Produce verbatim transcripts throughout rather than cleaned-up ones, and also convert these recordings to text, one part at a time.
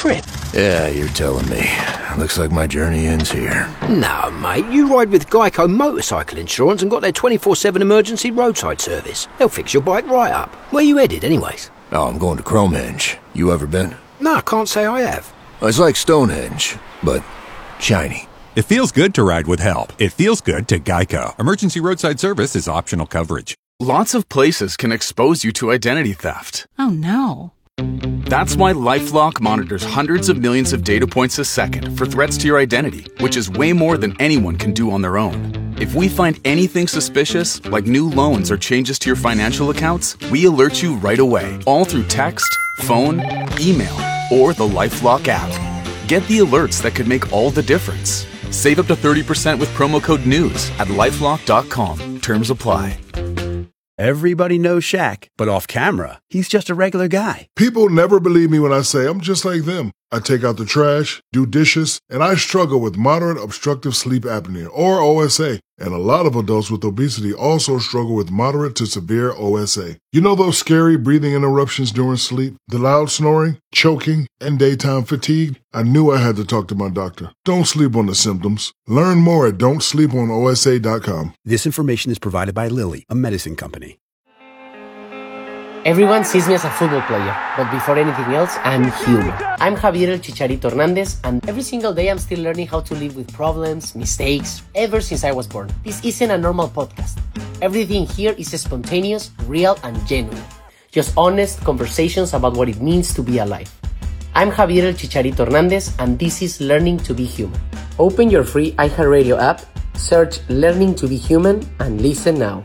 trip? Yeah, you're telling me. Looks like my journey ends here. No, mate, you ride with Geico Motorcycle Insurance and got their twenty-four seven emergency roadside service. They'll fix your bike right up. Where you headed, anyways? Oh, I'm going to Cromehenge. You ever been? No, I can't say I have. It's like Stonehenge, but shiny. It feels good to ride with help. It feels good to Geico. Emergency roadside service is optional coverage. Lots of places can expose you to identity theft. Oh, no. That's why LifeLock monitors hundreds of millions of data points a second for threats to your identity, which is way more than anyone can do on their own. If we find anything suspicious, like new loans or changes to your financial accounts, we alert you right away, all through text, phone, email, or the LifeLock app. Get the alerts that could make all the difference. Save up to thirty percent with promo code NEWS at lifelock dot com. Terms apply. Everybody knows Shaq, but off camera, he's just a regular guy. People never believe me when I say I'm just like them. I take out the trash, do dishes, and I struggle with moderate obstructive sleep apnea, or O S A. And a lot of adults with obesity also struggle with moderate to severe O S A. You know those scary breathing interruptions during sleep, the loud snoring, choking, and daytime fatigue? I knew I had to talk to my doctor. Don't sleep on the symptoms. Learn more at don't sleep on O S A dot com. This information is provided by Lilly, a medicine company. Everyone sees me as a football player, but before anything else, I'm human. I'm Javier El Chicharito Hernandez, and every single day I'm still learning how to live with problems, mistakes, ever since I was born. This isn't a normal podcast. Everything here is spontaneous, real, and genuine. Just honest conversations about what it means to be alive. I'm Javier El Chicharito Hernandez, and this is Learning to be Human. Open your free iHeartRadio app, search Learning to be Human, and listen now.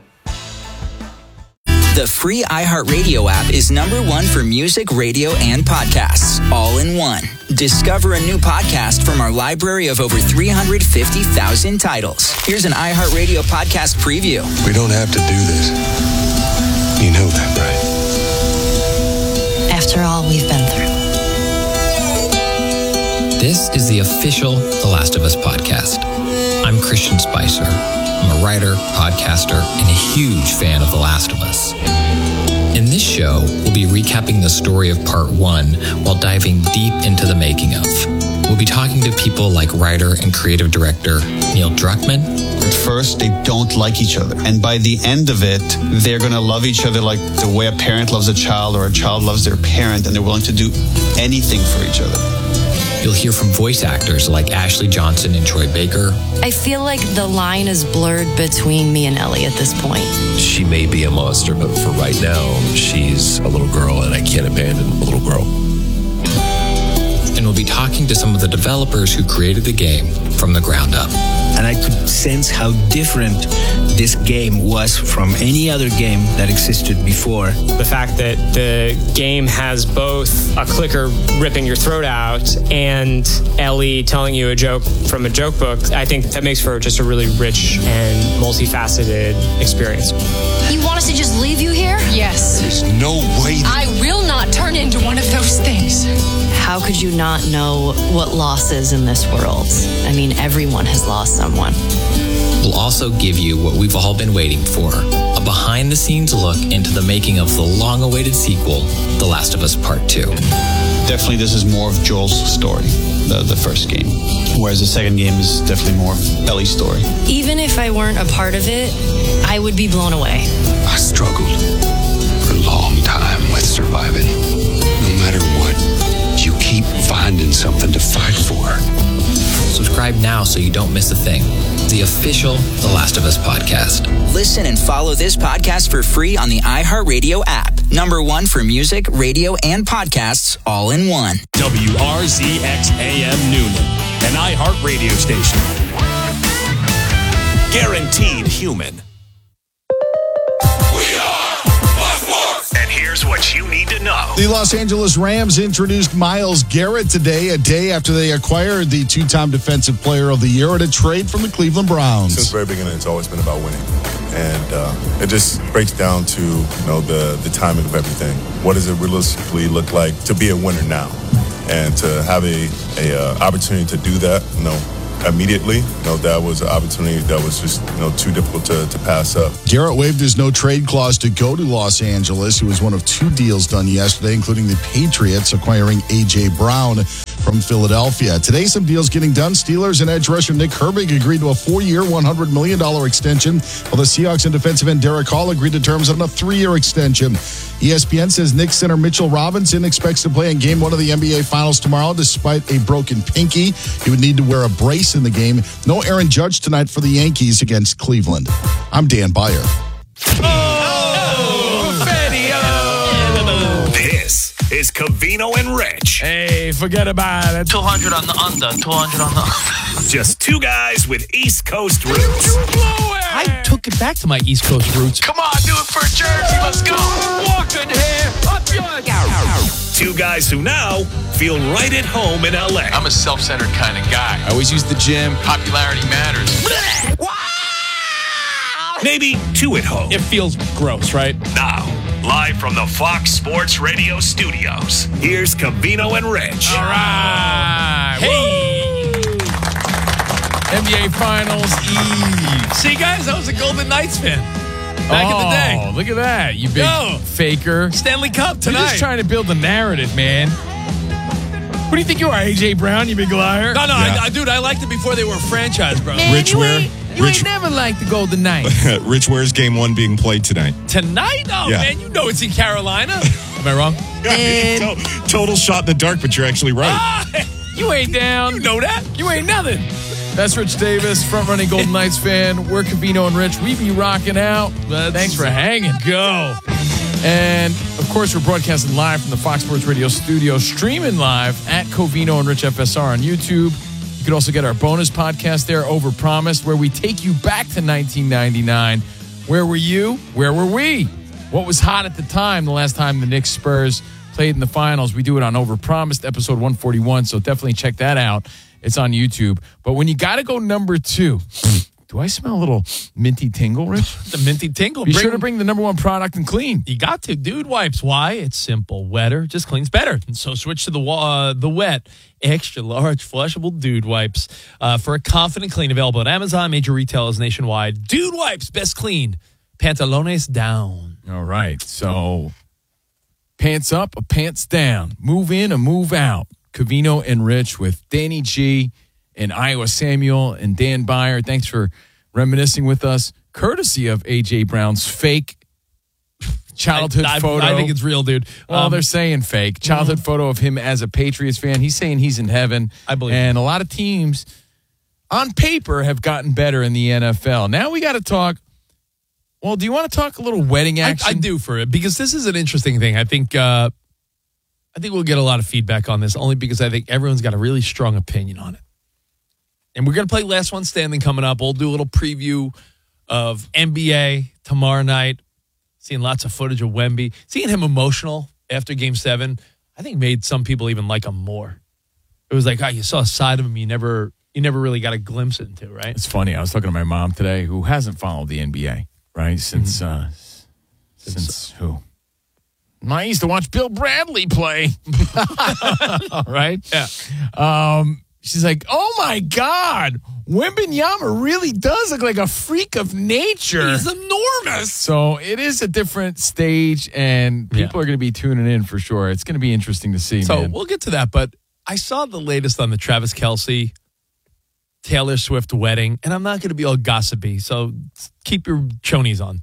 The free iHeartRadio app is number one for music, radio, and podcasts, all in one. Discover a new podcast from our library of over three hundred fifty thousand titles. Here's an iHeartRadio podcast preview. We don't have to do this. You know that, right? After all we've been through. This is the official The Last of Us podcast. I'm Christian Spicer. I'm a writer, podcaster, and a huge fan of The Last of Us. In this show, we'll be recapping the story of part one while diving deep into the making of. We'll be talking to people like writer and creative director Neil Druckmann. At first, they don't like each other. And by the end of it, they're going to love each other like the way a parent loves a child or a child loves their parent, and they're willing to do anything for each other. You'll hear from voice actors like Ashley Johnson and Troy Baker. I feel like the line is blurred between me and Ellie at this point. She may be a monster, but for right now, she's a little girl, and I can't abandon a little girl. And we'll be talking to some of the developers who created the game from the ground up. And I could sense how different this game was from any other game that existed before. The fact that the game has both a clicker ripping your throat out and Ellie telling you a joke from a joke book, I think that makes for just a really rich and multifaceted experience. You want us to just leave you here? Yes. There's no way. I will not turn into one of those things. How could you not know what loss is in this world? I mean, everyone has lost someone. We'll also give you what we've all been waiting for, a behind-the-scenes look into the making of the long-awaited sequel, The Last of Us Part two. Definitely this is more of Joel's story, the, the first game, whereas the second game is definitely more of Ellie's story. Even if I weren't a part of it, I would be blown away. I struggled for a long time with surviving. No matter what, you keep finding something to fight for. Subscribe now so you don't miss a thing. The official The Last of Us podcast. Listen and follow this podcast for free on the iHeartRadio app. Number one for music, radio, and podcasts, all in one. W R Z X A M Noonan, an iHeartRadio station. Guaranteed human. And here's what you need to know. The Los Angeles Rams introduced Myles Garrett today, a day after they acquired the two-time Defensive Player of the Year at a trade from the Cleveland Browns. Since the very beginning, it's always been about winning. And uh, it just breaks down to, you know, the, the timing of everything. What does it realistically look like to be a winner now? And to have a, a uh, opportunity to do that, you know, immediately, you know, that was an opportunity that was just, you know, too difficult to, to pass up. Garrett waived his no-trade clause to go to Los Angeles. It was one of two deals done yesterday, including the Patriots acquiring A J. Brown. from Philadelphia. Today, some deals getting done. Steelers and edge rusher Nick Herbig agreed to a four-year, one hundred million dollars extension, while the Seahawks and defensive end Derek Hall agreed to terms on a three-year extension. E S P N says Knicks center Mitchell Robinson expects to play in game one of the N B A Finals tomorrow despite a broken pinky. He would need to wear a brace in the game. No Aaron Judge tonight for the Yankees against Cleveland. I'm Dan Beyer. This is Covino and Rich. Hey, forget about it. two hundred on the under, two hundred on the under. Just two guys with East Coast roots. I took it back to my East Coast roots. Come on, do it for Jersey. Let's go. Walking here. Up yours. Two guys who now feel right at home in L A. I'm a self-centered kind of guy. I always use the gym. Popularity matters. Maybe two at home. It feels gross, right? Now, live from the Fox Sports Radio studios, here's Covino and Rich. All right. Hey. N B A Finals Eve. See, guys, I was a Golden Knights fan back oh, in the day. Look at that, you big Yo. faker. Stanley Cup tonight. You're just trying to build the narrative, man. What do you think you are, A J Brown, you big liar? No, no, Yeah. I, I, dude, I liked it before they were a franchise, bro. Man, Rich you Ware. ain't, you Rich- ain't never liked the Golden Knights. Rich, where's game one being played tonight? Tonight? Oh, Yeah. man, you know it's in Carolina. Am I wrong? And total shot in the dark, but you're actually right. Ah, You ain't down. you know that? You ain't nothing. That's Rich Davis, front-running Golden Knights fan. We're Covino and Rich. We be rocking out. Thanks for hanging. Go. And, of course, we're broadcasting live from the Fox Sports Radio studio, streaming live at Covino and Rich F S R on YouTube. You can also get our bonus podcast there, Overpromised, where we take you back to nineteen ninety-nine. Where were you? Where were we? What was hot at the time, the last time the Knicks Spurs played in the finals? We do it on Overpromised, episode one forty-one, so definitely check that out. It's on YouTube. But when you got to go number two, do I smell a little minty tingle, Rich? The minty tingle. Be Bring- sure to bring the number one product and clean. You got to. Dude Wipes. Why? It's simple. Wetter just cleans better. And so switch to the uh, the wet, extra large, flushable Dude Wipes uh, for a confident clean. Available at Amazon, major retailers nationwide. Dude Wipes, best clean. Pantalones down. All right. So pants up or pants down. Move in or move out. Covino and Rich with Danny G and Iowa Samuel and Dan Beyer. Thanks for reminiscing with us, courtesy of A J Brown's fake childhood I, I, photo. I think it's real, dude. Well, Um, they're saying fake. Childhood photo of him as a Patriots fan. He's saying he's in heaven. I believe And a lot of teams on paper have gotten better in the N F L. Now we got to talk. Well, do you want to talk a little wedding I, action? I do for it because this is an interesting thing. I think uh, I think we'll get a lot of feedback on this only because I think everyone's got a really strong opinion on it. And we're going to play Last One Standing coming up. We'll do a little preview of N B A tomorrow night. Seeing lots of footage of Wemby. Seeing him emotional after Game seven, I think made some people even like him more. It was like, oh, you saw a side of him you never you never really got a glimpse into, right? It's funny. I was talking to my mom today, who hasn't followed the N B A, right? Since, mm-hmm. uh, since, since who? I used to watch Bill Bradley play. All right? Yeah. Um, she's like, oh, my God. Wembanyama really does look like a freak of nature. He's enormous. So it is a different stage, and people Yeah. are going to be tuning in for sure. It's going to be interesting to see, So man. we'll get to that, but I saw the latest on the Travis Kelce, Taylor Swift wedding, and I'm not going to be all gossipy, so keep your chonies on.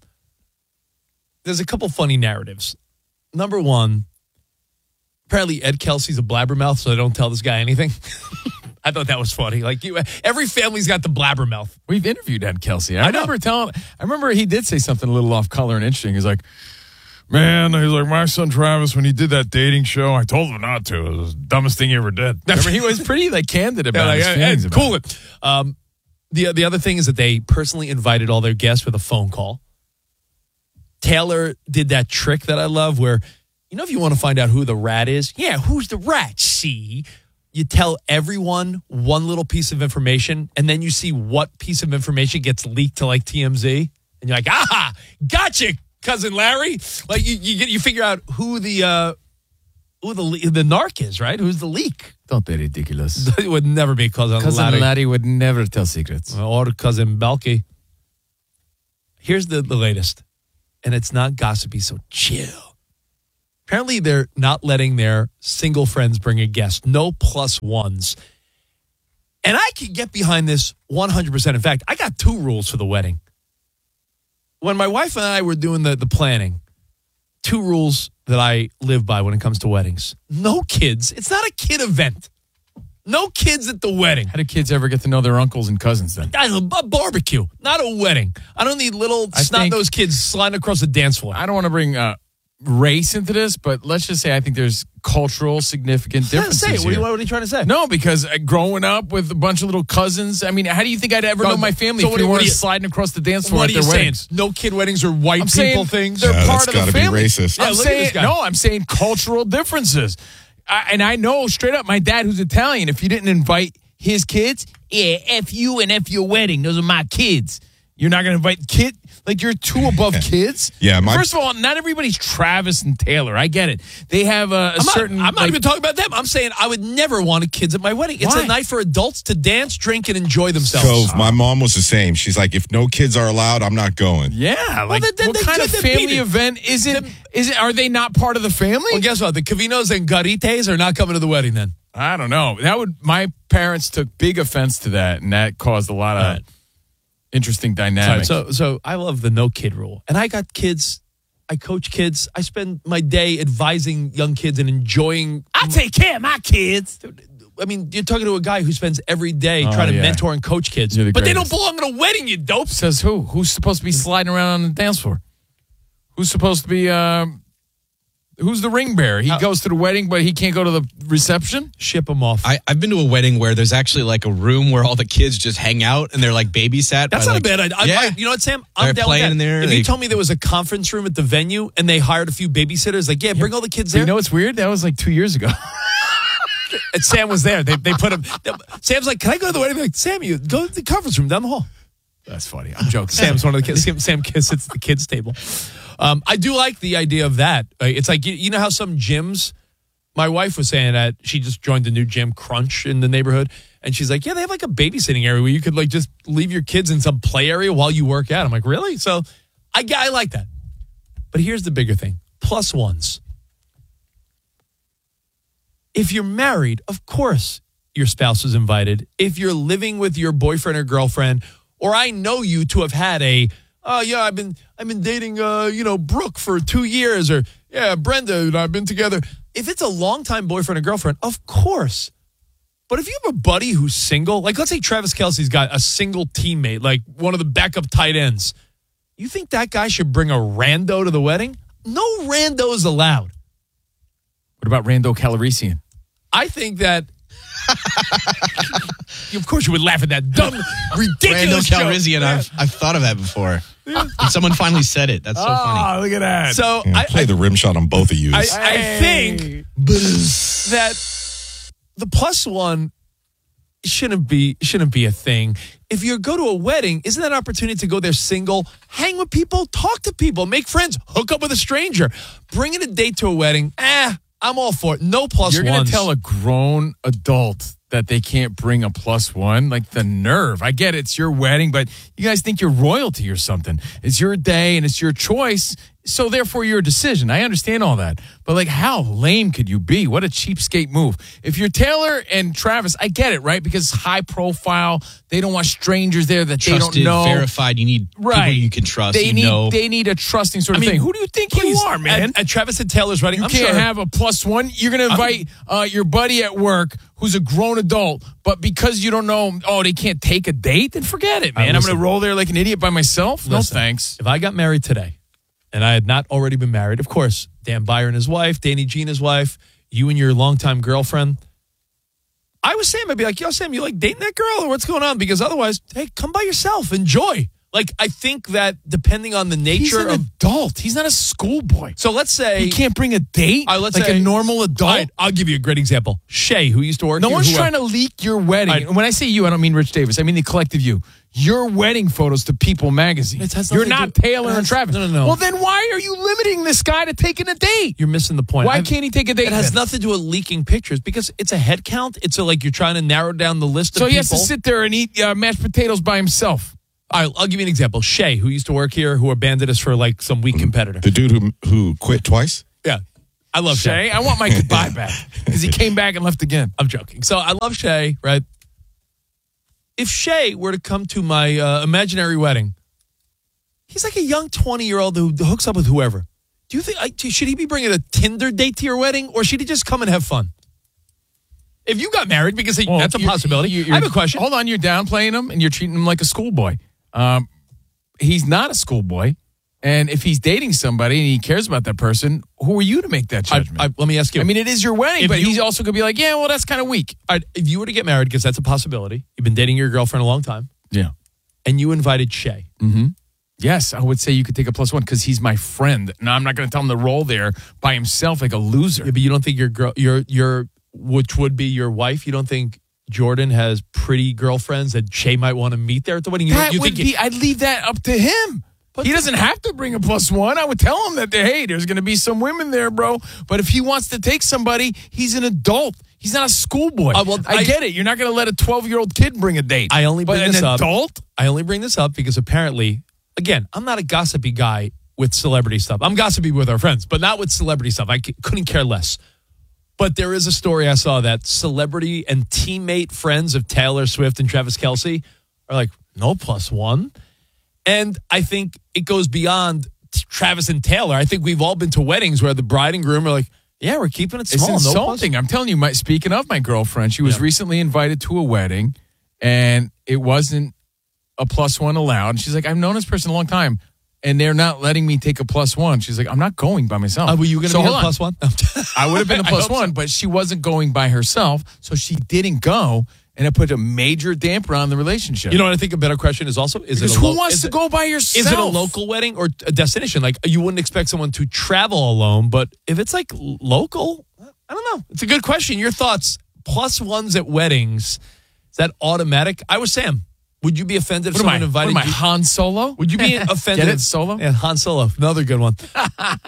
There's a couple funny narratives. Number one, apparently Ed Kelsey's a blabbermouth, so I don't tell this guy anything. I thought that was funny. Like you, every family's got the blabbermouth. We've interviewed Ed Kelsey. I, I know. remember telling. I remember he did say something a little off color and interesting. He's like, "Man, he's like my son Travis when he did that dating show. I told him not to. It was the dumbest thing he ever did." Remember, he was pretty like candid about Yeah, like, his hey, feelings hey, about cool it. it. Um, the the other thing is that they personally invited all their guests with a phone call. Taylor did that trick that I love where, you know, if you want to find out who the rat is, yeah, who's the rat? See, you tell everyone one little piece of information, and then you see what piece of information gets leaked to like T M Z, and you're like, aha, gotcha, cousin Larry. Like you you, get, you figure out who the uh, who the the narc is, right? Who's the leak? Don't be ridiculous. It would never be cousin, Cousin Larry. Larry would never tell secrets. Or cousin Balky. Here's the, the latest. And it's not gossipy, so chill. Apparently, they're not letting their single friends bring a guest. No plus ones. And I can get behind this one hundred percent. In fact, I got two rules for the wedding. When my wife and I were doing the, the planning, two rules that I live by when it comes to weddings. No kids. It's not a kid event. No kids at the wedding. How do kids ever get to know their uncles and cousins then? A, a barbecue, not a wedding. I don't need little snot-nosed kids sliding across the dance floor. I don't want to bring uh, race into this, but let's just say I think there's cultural significant differences Say it. What are, you, here. what are you trying to say? No, because uh, growing up with a bunch of little cousins, I mean, how do you think I'd ever So- know my family so if what we are- what weren't are you- sliding across the dance floor What at are you their saying? weddings? No kid weddings are white I'm people saying things? They're Yeah, part that's of the gotta be family. racist. Yeah, I'm look at saying this guy. no. I'm saying cultural differences, I, and I know straight up. My dad, who's Italian, if you didn't invite his kids, yeah, f you and f your wedding. Those are my kids. You're not going to invite kid like you're two above kids. Yeah, my- First of all, not everybody's Travis and Taylor. I get it. They have a, a I'm not, certain. I'm not like- even talking about them. I'm saying I would never want kids at my wedding. It's Why? Oh, a night for adults to dance, drink, and enjoy themselves. So my mom was the same. She's like, if no kids are allowed, I'm not going. Yeah, like then- then what they kind could- of then family beat it. event is it? Is it? Are they not part of the family? Well, guess what? The Cavinos and Garites are not coming to the wedding then. I don't know. That would my parents took big offense to that, and that caused a lot of Right. interesting Sorry, dynamics. so, so I love the no kid rule, and I got kids. I coach kids. I spend my day advising young kids and enjoying. I take care of my kids. I mean, you're talking to a guy who spends every day Oh, trying to yeah. mentor and coach kids, You're the but they don't greatest. belong at a wedding. You dope. Says who? Who's supposed to be sliding around on the dance floor? Who's supposed to be? Um, who's the ring bearer? He goes to the wedding, but he can't go to the reception. Ship him off. I, I've been to a wedding where there's actually like a room where all the kids just hang out and they're like babysat. That's by not like, a bad idea. I- Yeah. I- you know what, Sam? I'm They're down playing with that. in there. If They- you told me there was a conference room at the venue and they hired a few babysitters, like, yeah, bring all the kids But there. you know what's weird? That was like two years ago. And Sam was there. They they put him. Sam's like, "Can I go to the wedding?" They're like, Sam, you go to the conference room down the hall. That's funny. I'm joking. Sam's one of the kids. Sam, Sam kids sits at the kids table. Um, I do like the idea of that. Uh, It's like you, you know how some gyms. My wife was saying that she just joined the new gym, Crunch, in the neighborhood, and she's like, "Yeah, they have like a babysitting area where you could like just leave your kids in some play area while you work out." I'm like, "Really?" So, I I like that. But here's the bigger thing: plus ones. If you're married, of course your spouse is invited. If you're living with your boyfriend or girlfriend, or I know you to have had a, oh yeah, I've been I've been dating uh, you know, Brooke for two years, or yeah, Brenda and I've been together. If it's a longtime boyfriend or girlfriend, of course. But if you have a buddy who's single, like let's say Travis Kelce's got a single teammate, like one of the backup tight ends, you think that guy should bring a rando to the wedding? No randos allowed. What about Rando Calrissian? I think that. Of course, you would laugh at that dumb, ridiculous Randall joke. Calrissian, Yeah. I've, I've thought of that before. And someone finally said it. That's so funny. Oh, look at that. So Yeah, I, play I, the rim shot on both of you. I, I think that the plus one shouldn't be shouldn't be a thing. If you go to a wedding, isn't that an opportunity to go there single, hang with people, talk to people, make friends, hook up with a stranger, bringing a date to a wedding? Eh, I'm all for it. No plus You're ones. going to tell a grown adult that they can't bring a plus one? Like the nerve. I get it, it's your wedding, but you guys think you're royalty or something. It's your day and it's your choice, so therefore your decision. I understand all that. But like, how lame could you be? What a cheapskate move. If you're Taylor and Travis, I get it, right? Because high profile, they don't want strangers there that Trusted, they don't know. verified. You need Right. people you can trust. They you need know. they need a trusting sort I of mean, thing. Who do you think you please, are, man? At, at Travis and Taylor's wedding, You I'm can't sure. have a plus one. You're going to invite uh, your buddy at work who's a grown adult, but because you don't know, oh, they can't take a date, then forget it, man. I'm listen. going to roll there like an idiot by myself. No Listen, thanks. If I got married today and I had not already been married, of course, Dan Byer and his wife, Danny G and his wife, you and your longtime girlfriend, I was Sam. I'd be like, yo, Sam, you like dating that girl or what's going on? Because otherwise, hey, come by yourself. Enjoy. Like, I think that depending on the nature He's an of. adult. He's not a schoolboy. So let's say. He can't bring a date All right, let's like say, a normal adult. All right, I'll give you a great example. Shay, who used to work No here, one's who- trying to leak your wedding. I- And when I say you, I don't mean Rich Davis. I mean the collective you. Your wedding photos to People magazine. It has You're nothing not to- Taylor it and has- Travis. no, no, no. Well, then why are you limiting this guy to taking a date? You're missing the point. Why I've- can't he take a date? It has then? nothing to do with leaking pictures because it's a head count. It's a, like you're trying to narrow down the list of So people. he has to sit there and eat uh, mashed potatoes by himself. All right, I'll give you an example. Shay, who used to work here, who abandoned us for like some weak competitor. The dude who who quit twice? Yeah. I love Shay. Shay. I want my goodbye back because he came back and left again. I'm joking. So I love Shay, right? If Shay were to come to my uh, imaginary wedding, he's like a young twenty-year-old who hooks up with whoever. Do you think, like, should he be bringing a Tinder date to your wedding, or should he just come and have fun? If you got married, because Well, that's a you're- possibility. you're- I have a question. Hold on, you're downplaying him and you're treating him like a schoolboy. Um, he's not a schoolboy. And if he's dating somebody and he cares about that person, who are you to make that judgment? I, I, let me ask you. I mean, it is your wedding, If but you- he's also going to be like, yeah, well, that's kind of weak. All right, if you were to get married, because that's a possibility, you've been dating your girlfriend a long time, Yeah. and you invited Shay. Mm-hmm. Yes, I would say you could take a plus one because he's my friend. Now, I'm not going to tell him to roll there by himself like a loser. Yeah, but you don't think your girl, your your which would be your wife, you don't think Jordan has pretty girlfriends that Shay might want to meet there at the wedding? You, That you would think be, I'd leave that up to him. But he the- doesn't have to bring a plus one. I would tell him that, hey, there's going to be some women there, bro. But if he wants to take somebody, he's an adult. He's not a schoolboy. Uh, well, I, I- get it. You're not going to let a twelve-year-old kid bring a date. I only but bring an this up. adult? I only bring this up because apparently, again, I'm not a gossipy guy with celebrity stuff. I'm gossipy with our friends, but not with celebrity stuff. I c- couldn't care less. But there is a story I saw that celebrity and teammate friends of Taylor Swift and Travis Kelce are like, no plus one. And I think it goes beyond Travis and Taylor. I think we've all been to weddings where the bride and groom are like, yeah, we're keeping it small. It's No plus. insulting. I'm telling you, my, speaking of my girlfriend, she was Yeah. recently invited to a wedding, and it wasn't a plus one allowed. And she's like, I've known this person a long time, and they're not letting me take a plus one. She's like, I'm not going by myself. Uh, were you going to So be hold a on. plus one? I would have been a I plus hope so. one, but she wasn't going by herself, so she didn't go, and it put a major damper on the relationship. You know what I think a better question is also? Is Because it a who lo- wants is to it- go by yourself? Is it a local wedding or a destination? Like, you wouldn't expect someone to travel alone, but if it's like local, I don't know. It's a good question. Your thoughts? Plus ones at weddings, is that automatic? I was Sam. Would you be offended if What am I? someone What invited am I, you? Han Solo? Would you be offended? Get it, if- Solo? Yeah, Han Solo. Another good one. Man,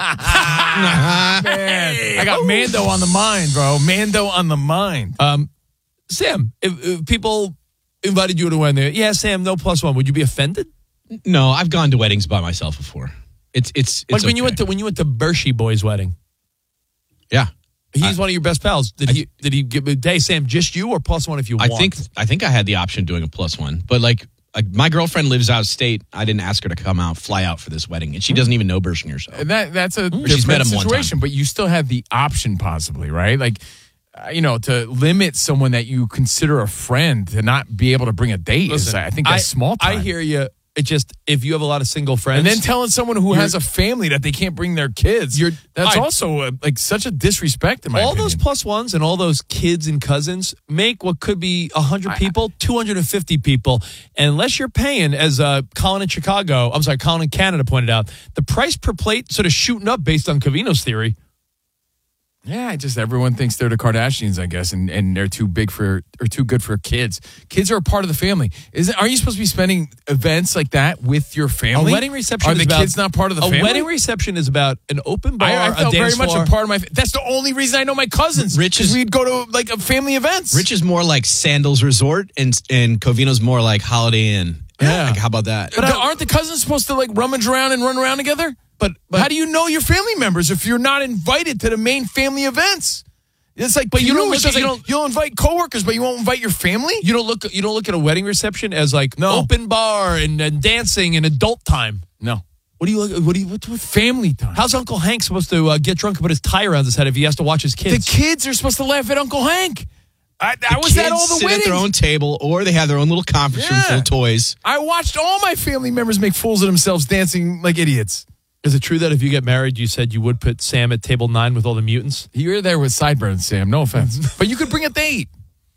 I got Mando on the mind, bro. Mando on the mind. Um, Sam, if, if people invited you to a wedding, yeah, Sam, no plus one. Would you be offended? No, I've gone to weddings by myself before. It's it's, it's Like when okay. you went to when you went to Bershey Boy's wedding. Yeah. He's one of your best pals. Did he? Did he give? Hey, Sam, just you or plus one if you I want? think I think I had the option of doing a plus one, but like, like my girlfriend lives out of state. I didn't ask her to come out, fly out for this wedding, and she doesn't even know Bersheinger. So And that that's a She's different met him one situation, but you still have the option possibly, right? Like, uh, you know, to limit someone that you consider a friend to not be able to bring a date. is, Listen, I think that's small time. I hear you. It just if you have a lot of single friends, And then telling someone who You're- has a family that they can't bring their kids, You're- that's I- also uh like such a disrespect in my all opinion. those plus ones and all those kids and cousins make what could be one hundred people, two hundred fifty people. And unless you're paying, as uh, Colin in Chicago, I'm sorry, Colin in Canada pointed out, the price per plate sort of shooting up based on Covino's theory. Yeah, I just everyone thinks they're the Kardashians, I guess, and, and they're too big for or too good for kids. Kids are a part of the family. Isn't aren't you supposed to be spending events like that with your family? A wedding reception Are is the about, kids not part of the a family? wedding reception is about an open bar, I, I felt a dance very much floor. a part of my. That's the only reason I know my cousins. Rich 'cause is- we'd go to like a family events. Rich is more like Sandals Resort, and and Covino's more like Holiday Inn. Yeah. Like, how about that? But aren't the cousins supposed to like rummage around and run around together? But, but how do you know your family members if you're not invited to the main family events? It's like, But you don't it's look just at- you like, don't- you'll invite coworkers, but you won't invite your family. You don't look. You don't look at a wedding reception as like No. open bar and, and dancing and adult time. No, What do you look? What do you? What, what, family time. how's Uncle Hank supposed to uh, get drunk and put his tie around his head if he has to watch his The kids? kids are supposed to laugh at Uncle Hank. I, I The was at kids all the sit weddings. at their own table, or they have their own little conference room Yeah. full of toys. I watched all my family members make fools of themselves dancing like idiots. Is it true that if you get married, you said you would put Sam at table nine with all the mutants? You're there with sideburns, Sam. No offense, but you could bring a date.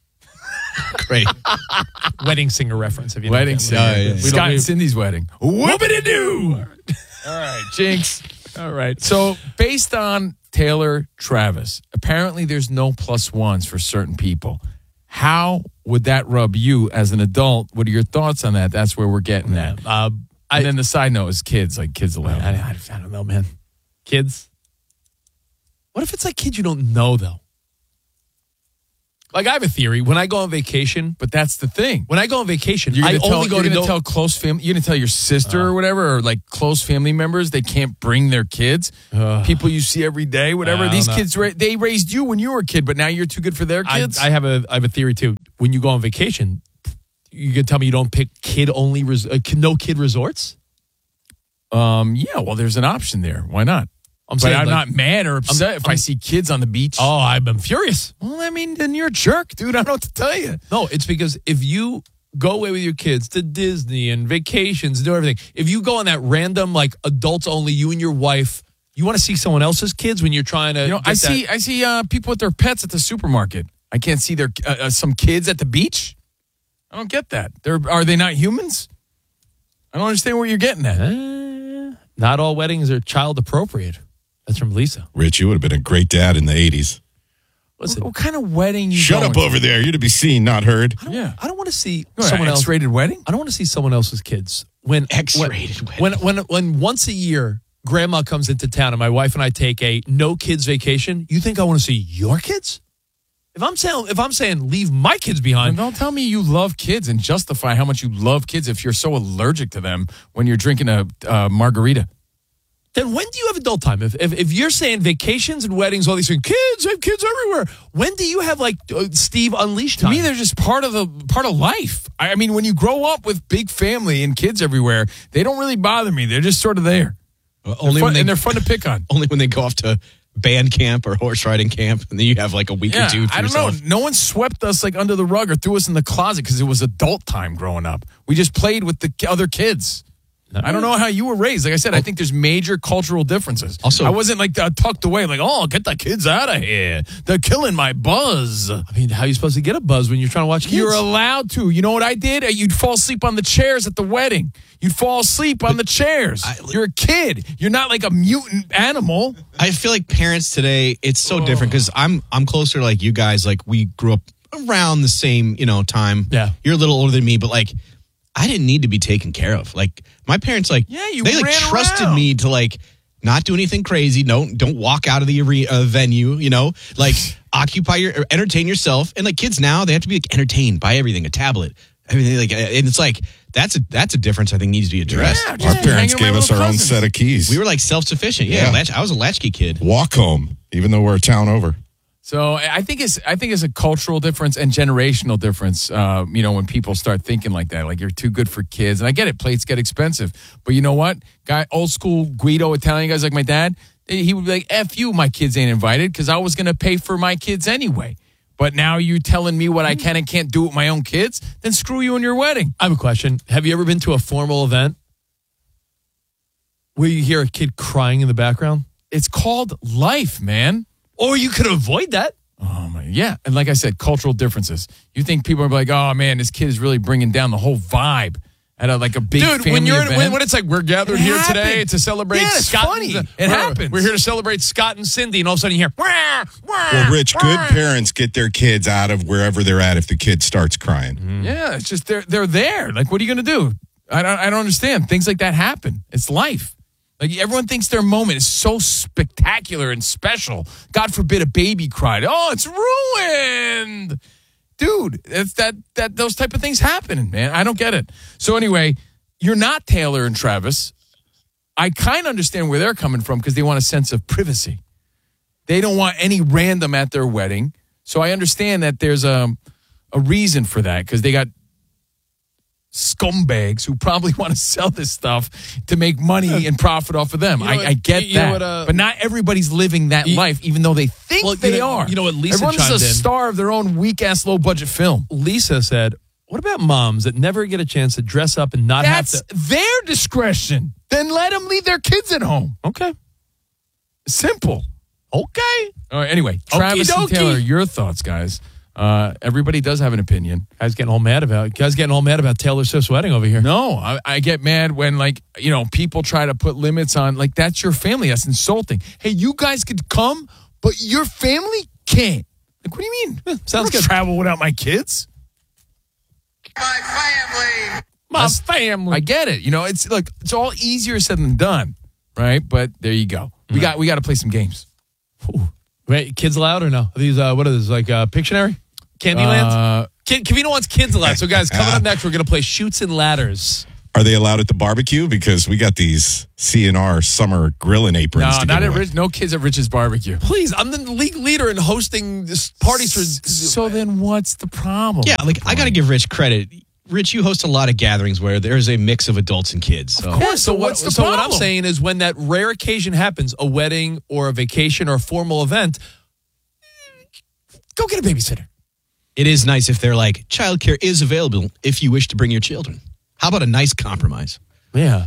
Great. Wedding singer reference. If you Wedding know. singer. Oh, yeah, yeah. Scott don't and need- Cindy's wedding. Whoopity doo! All right, Jinx. All right. So, based on Taylor Travis, apparently there's no plus ones for certain people. How would that rub you as an adult? What are your thoughts on that? That's where we're getting at. Uh, And then the side note is kids, like kids allowed. I, I, I don't know, man. Kids. What if it's like kids you don't know though? Like, I have a theory. When I go on vacation, but that's the thing. When I go on vacation, You're I gonna only tell, go you're to gonna no- tell close family. You're gonna tell your sister uh, or whatever, or like close family members they can't bring their kids. Uh, People you see every day, whatever. These know. kids, they raised you when you were a kid, but now you're too good for their kids. I, I have a I have a theory too. When you go on vacation, you can tell me you don't pick kid only, res- uh, no kid resorts. Um. Yeah. Well, there's an option there. Why not? I'm but saying, I'm like, not mad or upset I'm, if I'm, I see kids on the beach. Oh, I'm, I'm furious. Well, I mean, then you're a jerk, dude. I don't know what to tell you. No, it's because if you go away with your kids to Disney and vacations, do everything. If you go on that random, like, adults only, you and your wife, you want to see someone else's kids when you're trying to. You know, I see, that. I see uh, people with their pets at the supermarket. I can't see their uh, uh, some kids at the beach. I don't get that. They're are they not humans? I don't understand what you're getting at. Uh, not all weddings are child appropriate. That's from Lisa. Rich, you would have been a great dad in the eighties. Listen, what, what kind of wedding you Shut going up to? over there. You're to be seen, not heard. I don't, yeah. I don't want to see What, someone an else. X-rated wedding? I don't want to see someone else's kids. When X-rated when, wedding. when when when once a year grandma comes into town and my wife and I take a no kids vacation, you think I want to see your kids? If I'm saying if I'm saying leave my kids behind, Well, don't tell me you love kids and justify how much you love kids if you're so allergic to them when you're drinking a uh, margarita. then when do you have adult time? If, if if you're saying vacations and weddings, all these things, kids, I have kids everywhere. When do you have like uh, Steve Unleashed time? To me, they're just part of the part of life. I, I mean, when you grow up with big family and kids everywhere, they don't really bother me. They're just sort of there. Well, only fun, when they, and they're fun to pick on. Only when they go off to band camp or horse riding camp, and then you have like a week Yeah, or two to I don't yourself. know. No one swept us like under the rug or threw us in the closet because it was adult time growing up. We just played with the other kids. No. I don't know how you were raised. Like I said, I think there's major cultural differences. Also, I wasn't like uh, tucked away, like, oh, get the kids out of here. They're killing my buzz. I mean, how are you supposed to get a buzz when you're trying to watch kids? You're allowed to. You know what I did? You'd fall asleep on the chairs at the wedding. You'd fall asleep on the chairs. I, You're a kid. You're not like a mutant animal. I feel like parents today, it's so oh. different because I'm I'm closer to like you guys. Like we grew up around the same, you know, time. Yeah. You're a little older than me, but like I didn't need to be taken care of. Like my parents, like yeah, you they like ran trusted around. me to like not do anything crazy. Don't don't walk out of the arena, uh, venue. You know, like occupy your, or entertain yourself. And like kids now, they have to be like entertained by everything, a tablet, everything. Like, and it's like that's a that's a difference I think needs to be addressed. Yeah, our parents gave us our cousins. own set of keys. We were like self sufficient. Yeah, yeah. Latch, I was a latchkey kid. Walk home, even though we're a town over. So I think it's I think it's a cultural difference and generational difference. Uh, you know, when people start thinking like that, like you're too good for kids. And I get it, plates get expensive, but you know what? Guy, old school Guido Italian guys like my dad, he would be like, "F you, my kids ain't invited," because I was going to pay for my kids anyway. But now you telling me what I can and can't do with my own kids? Then screw you and your wedding. I have a question. Have you ever been to a formal event where you hear a kid crying in the background? It's called life, man. Or you could avoid that. Oh, my. Yeah. And like I said, cultural differences. You think people are like, oh, man, this kid is really bringing down the whole vibe at a, like a big Dude, family when you're event. When, when it's like, we're gathered it here happened. today to celebrate yeah, it's Scott. funny. And, it we're, happens. We're here to celebrate Scott and Cindy, and all of a sudden you hear, wah, wah, well, Rich, wah. good parents get their kids out of wherever they're at if the kid starts crying. Mm-hmm. Yeah, it's just they're, they're there. Like, what are you going to do? I don't, I don't understand. Things like that happen. It's life. Like, everyone thinks their moment is so spectacular and special. God forbid a baby cried. Oh, it's ruined. Dude, it's that, that those type of things happen, man. I don't get it. So anyway, you're not Taylor and Travis. I kind of understand where they're coming from because they want a sense of privacy. They don't want any random at their wedding. So I understand that there's a, a reason for that because they got scumbags who probably want to sell this stuff to make money and profit off of them. You know I, what, I get you know that. what, uh, but not everybody's living that you, life, even though they think well, they you know, are. You know what Lisa Everyone's chimed a in. star of their own weak-ass, low-budget film. Lisa said, what about moms that never get a chance to dress up and not That's have to... their discretion. Then let them leave their kids at home. Okay. Simple. Okay. All right, anyway, Travis and Taylor, your thoughts, guys. Uh, everybody does have an opinion. Guys getting all mad about guys getting all mad about Taylor Swift's wedding over here. No, I, I get mad when, like, you know, people try to put limits on, like, that's your family. That's insulting. Hey, you guys could come, but your family can't. Like, what do you mean? Yeah, sounds I don't good. travel without my kids. My family. My That's, family. I get it. You know, it's look, it's all easier said than done, right? But there you go. We Mm-hmm. got we got to play some games. Ooh. Wait, kids allowed or no? Are these uh, what are these like uh, Pictionary? Candyland? Uh, Kid, Cavino wants Kids Allowed. So, guys, coming up next, we're going to play Chutes and Ladders. Are they allowed at the barbecue? Because we got these C N R summer grilling aprons. No, to not give at away. Rich. No kids at Rich's barbecue. Please, I'm the league leader in hosting this parties for. So then, what's the problem? Yeah, like I got to give Rich credit. Rich, you host a lot of gatherings where there's a mix of adults and kids. So. Of course. So, so what, what's the so what I'm problem? saying is, when that rare occasion happens, a wedding or a vacation or a formal event, go get a babysitter. It is nice if they're like, childcare is available if you wish to bring your children. How about a nice compromise? Yeah.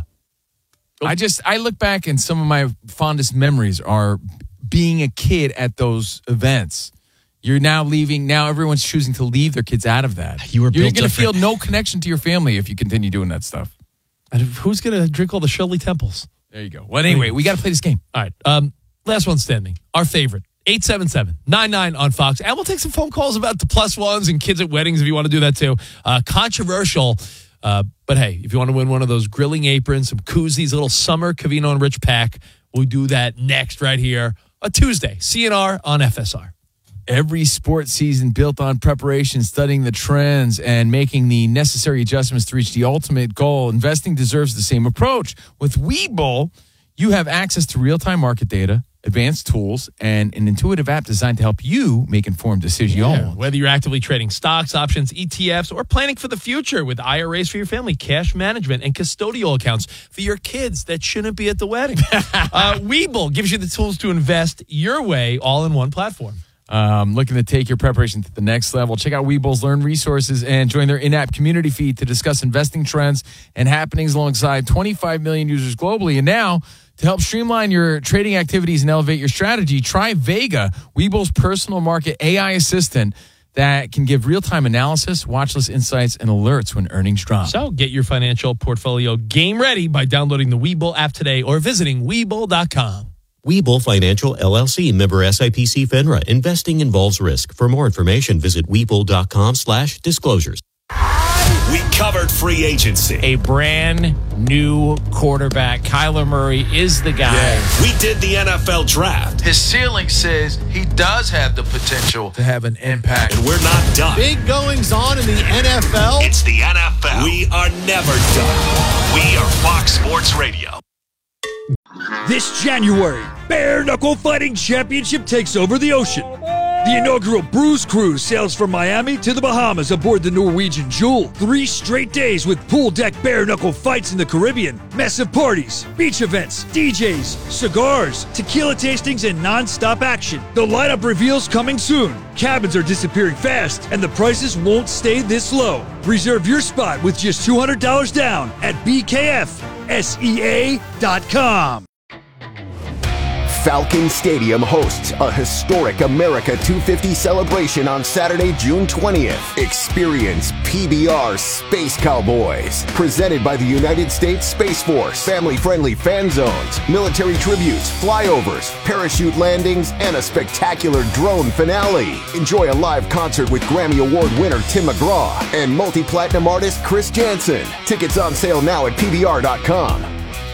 I just, I look back and some of my fondest memories are being a kid at those events. You're now leaving, now everyone's choosing to leave their kids out of that. You were You're built going to feel different. no connection to your family if you continue doing that stuff. And who's going to drink all the Shirley Temples? There you go. Well, anyway, we got to play this game. All right. Um, last one standing. Our favorite. eight seven seven, nine nine on Fox. And we'll take some phone calls about the plus ones and kids at weddings if you want to do that too. Uh, controversial. Uh, but hey, if you want to win one of those grilling aprons, some koozies, a little summer Cavino and Rich pack, we'll do that next right here. A Tuesday. C N R on F S R. Every sports season built on preparation, studying the trends, and making the necessary adjustments to reach the ultimate goal. Investing deserves the same approach. With Webull, you have access to real-time market data, advanced tools, and an intuitive app designed to help you make informed decisions. Yeah, whether you're actively trading stocks, options, E T Fs, or planning for the future with I R As for your family, cash management, and custodial accounts for your kids that shouldn't be at the wedding. uh, Webull gives you the tools to invest your way all in one platform. Um, looking to take your preparation to the next level? Check out Webull's Learn resources and join their in-app community feed to discuss investing trends and happenings alongside twenty-five million users globally. And now, to help streamline your trading activities and elevate your strategy, try Vega, Webull's personal market A I assistant that can give real-time analysis, watch list insights, and alerts when earnings drop. So get your financial portfolio game ready by downloading the Webull app today or visiting Webull dot com. Webull Financial, L L C, member S I P C FINRA. Investing involves risk. For more information, visit Webull.com slash disclosures. We covered free agency. A brand new quarterback. Kyler Murray is the guy. We did the N F L draft. His ceiling says he does have the potential to have an impact. And we're not done. Big goings on in the N F L. It's the N F L. We are never done. We are Fox Sports Radio. This January, Bare Knuckle Fighting Championship takes over the ocean. The inaugural Bruise Cruise sails from Miami to the Bahamas aboard the Norwegian Jewel. Three straight days with pool deck bare knuckle fights in the Caribbean, massive parties, beach events, D Js, cigars, tequila tastings, and non-stop action. The lineup reveals coming soon. Cabins are disappearing fast, and the prices won't stay this low. Reserve your spot with just two hundred dollars down at B K F S E A dot com. Falcon Stadium hosts a historic America two fifty celebration on Saturday, June twentieth. Experience P B R Space Cowboys, presented by the United States Space Force. Family-friendly fan zones, military tributes, flyovers, parachute landings, and a spectacular drone finale. Enjoy a live concert with Grammy Award winner Tim McGraw and multi-platinum artist Chris Jansen. Tickets on sale now at P B R dot com.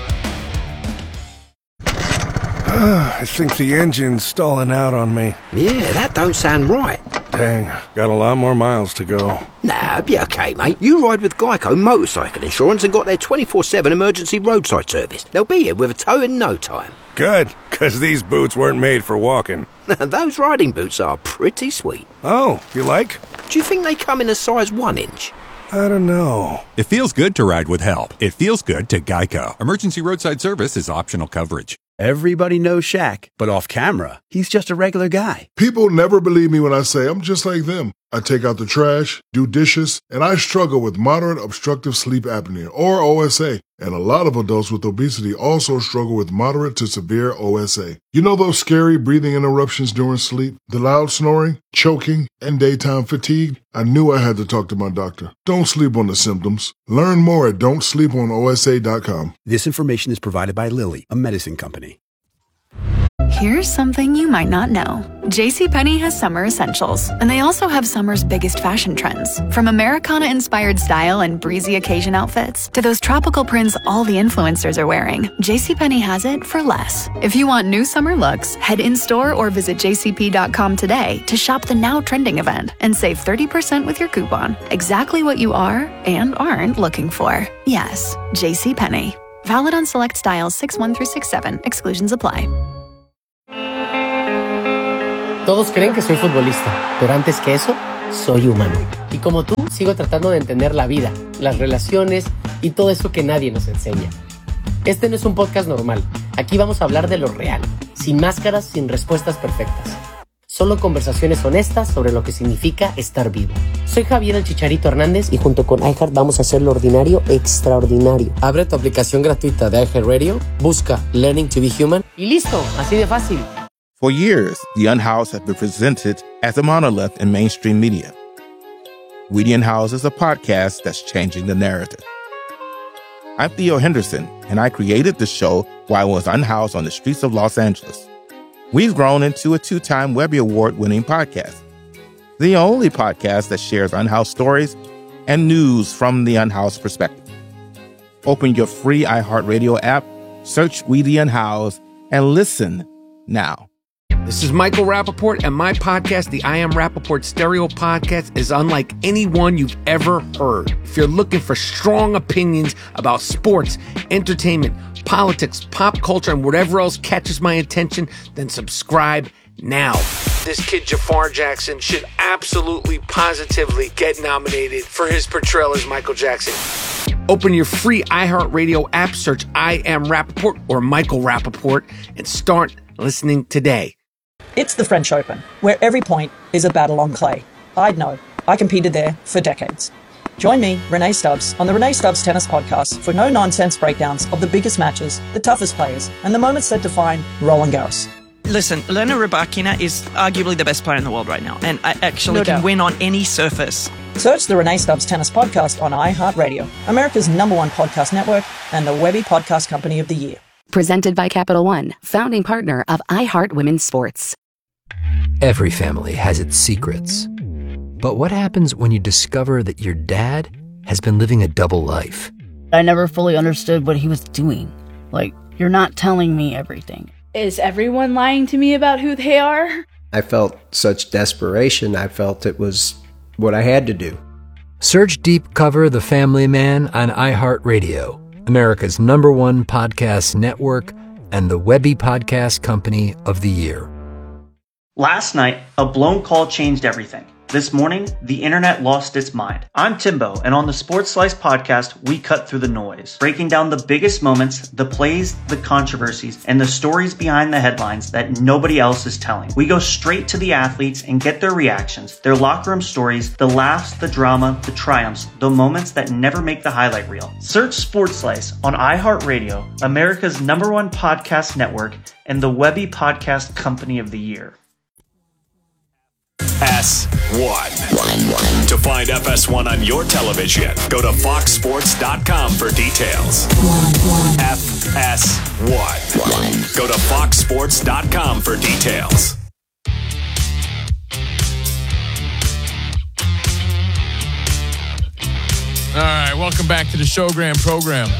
I think the engine's stalling out on me. Yeah, that don't sound right. Dang, got a lot more miles to go. Nah, be okay, mate. You ride with Geico Motorcycle Insurance and got their twenty-four seven emergency roadside service. They'll be here with a tow in no time. Good, because these boots weren't made for walking. Those riding boots are pretty sweet. Oh, you like? Do you think they come in a size one inch? I don't know. It feels good to ride with help. It feels good to Geico. Emergency roadside service is optional coverage. Everybody knows Shaq, but off camera, he's just a regular guy. People never believe me when I say I'm just like them. I take out the trash, do dishes, and I struggle with moderate obstructive sleep apnea, or O S A. And a lot of adults with obesity also struggle with moderate to severe O S A. You know those scary breathing interruptions during sleep? The loud snoring, choking, and daytime fatigue? I knew I had to talk to my doctor. Don't sleep on the symptoms. Learn more at don't sleep on O S A dot com. This information is provided by Lilly, a medicine company. Here's something you might not know. JCPenney has summer essentials, and they also have summer's biggest fashion trends. From Americana-inspired style and breezy occasion outfits to those tropical prints all the influencers are wearing, JCPenney has it for less. If you want new summer looks, head in-store or visit j c p dot com today to shop the now trending event and save thirty percent with your coupon. Exactly what you are and aren't looking for. Yes, JCPenney. Valid on select styles six one through six seven. Exclusions apply. Todos creen que soy futbolista, pero antes que eso, soy humano. Y como tú, sigo tratando de entender la vida, las relaciones y todo eso que nadie nos enseña. Este no es un podcast normal. Aquí vamos a hablar de lo real, sin máscaras, sin respuestas perfectas. Solo conversaciones honestas sobre lo que significa estar vivo. Soy Javier el Chicharito Hernández y junto con iHeart vamos a hacer lo ordinario extraordinario. Abre tu aplicación gratuita de iHeartRadio, busca Learning to be Human y listo, así de fácil. For years, The Unhoused has been presented as a monolith in mainstream media. We The Unhoused is a podcast that's changing the narrative. I'm Theo Henderson, and I created the show while I was unhoused on the streets of Los Angeles. We've grown into a two-time Webby Award-winning podcast, the only podcast that shares unhoused stories and news from the unhoused perspective. Open your free iHeartRadio app, search We The Unhoused, and listen now. This is Michael Rappaport, and my podcast, the I Am Rappaport Stereo Podcast, is unlike any one you've ever heard. If you're looking for strong opinions about sports, entertainment, politics, pop culture, and whatever else catches my attention, then subscribe now. This kid Jafar Jackson should absolutely, positively get nominated for his portrayal as Michael Jackson. Open your free iHeartRadio app, search I Am Rappaport or Michael Rappaport, and start listening today. It's the French Open, where every point is a battle on clay. I'd know. I competed there for decades. Join me, Renee Stubbs, on the Renee Stubbs Tennis Podcast for no-nonsense breakdowns of the biggest matches, the toughest players, and the moments that define Roland Garros. Listen, Elena Rybakina is arguably the best player in the world right now, and I actually No can doubt. win on any surface. Search the Renee Stubbs Tennis Podcast on iHeartRadio, America's number one podcast network, and the Webby Podcast Company of the Year. Presented by Capital One, founding partner of iHeart Women's Sports. Every family has its secrets. But what happens when you discover that your dad has been living a double life? I never fully understood what he was doing. Like, you're not telling me everything. Is everyone lying to me about who they are? I felt such desperation. I felt it was what I had to do. Search Deep Cover The Family Man on iHeartRadio, America's number one podcast network and the Webby Podcast Company of the Year. Last night, a blown call changed everything. This morning, the internet lost its mind. I'm Timbo, and on the Sports Slice podcast, we cut through the noise, breaking down the biggest moments, the plays, the controversies, and the stories behind the headlines that nobody else is telling. We go straight to the athletes and get their reactions, their locker room stories, the laughs, the drama, the triumphs, the moments that never make the highlight reel. Search Sports Slice on iHeartRadio, America's number one podcast network, and the Webby Podcast Company of the Year. S one. To find F S one on your television, go to fox sports dot com for details. F S one. Go to fox sports dot com for details. All right, welcome back to the Showgram program.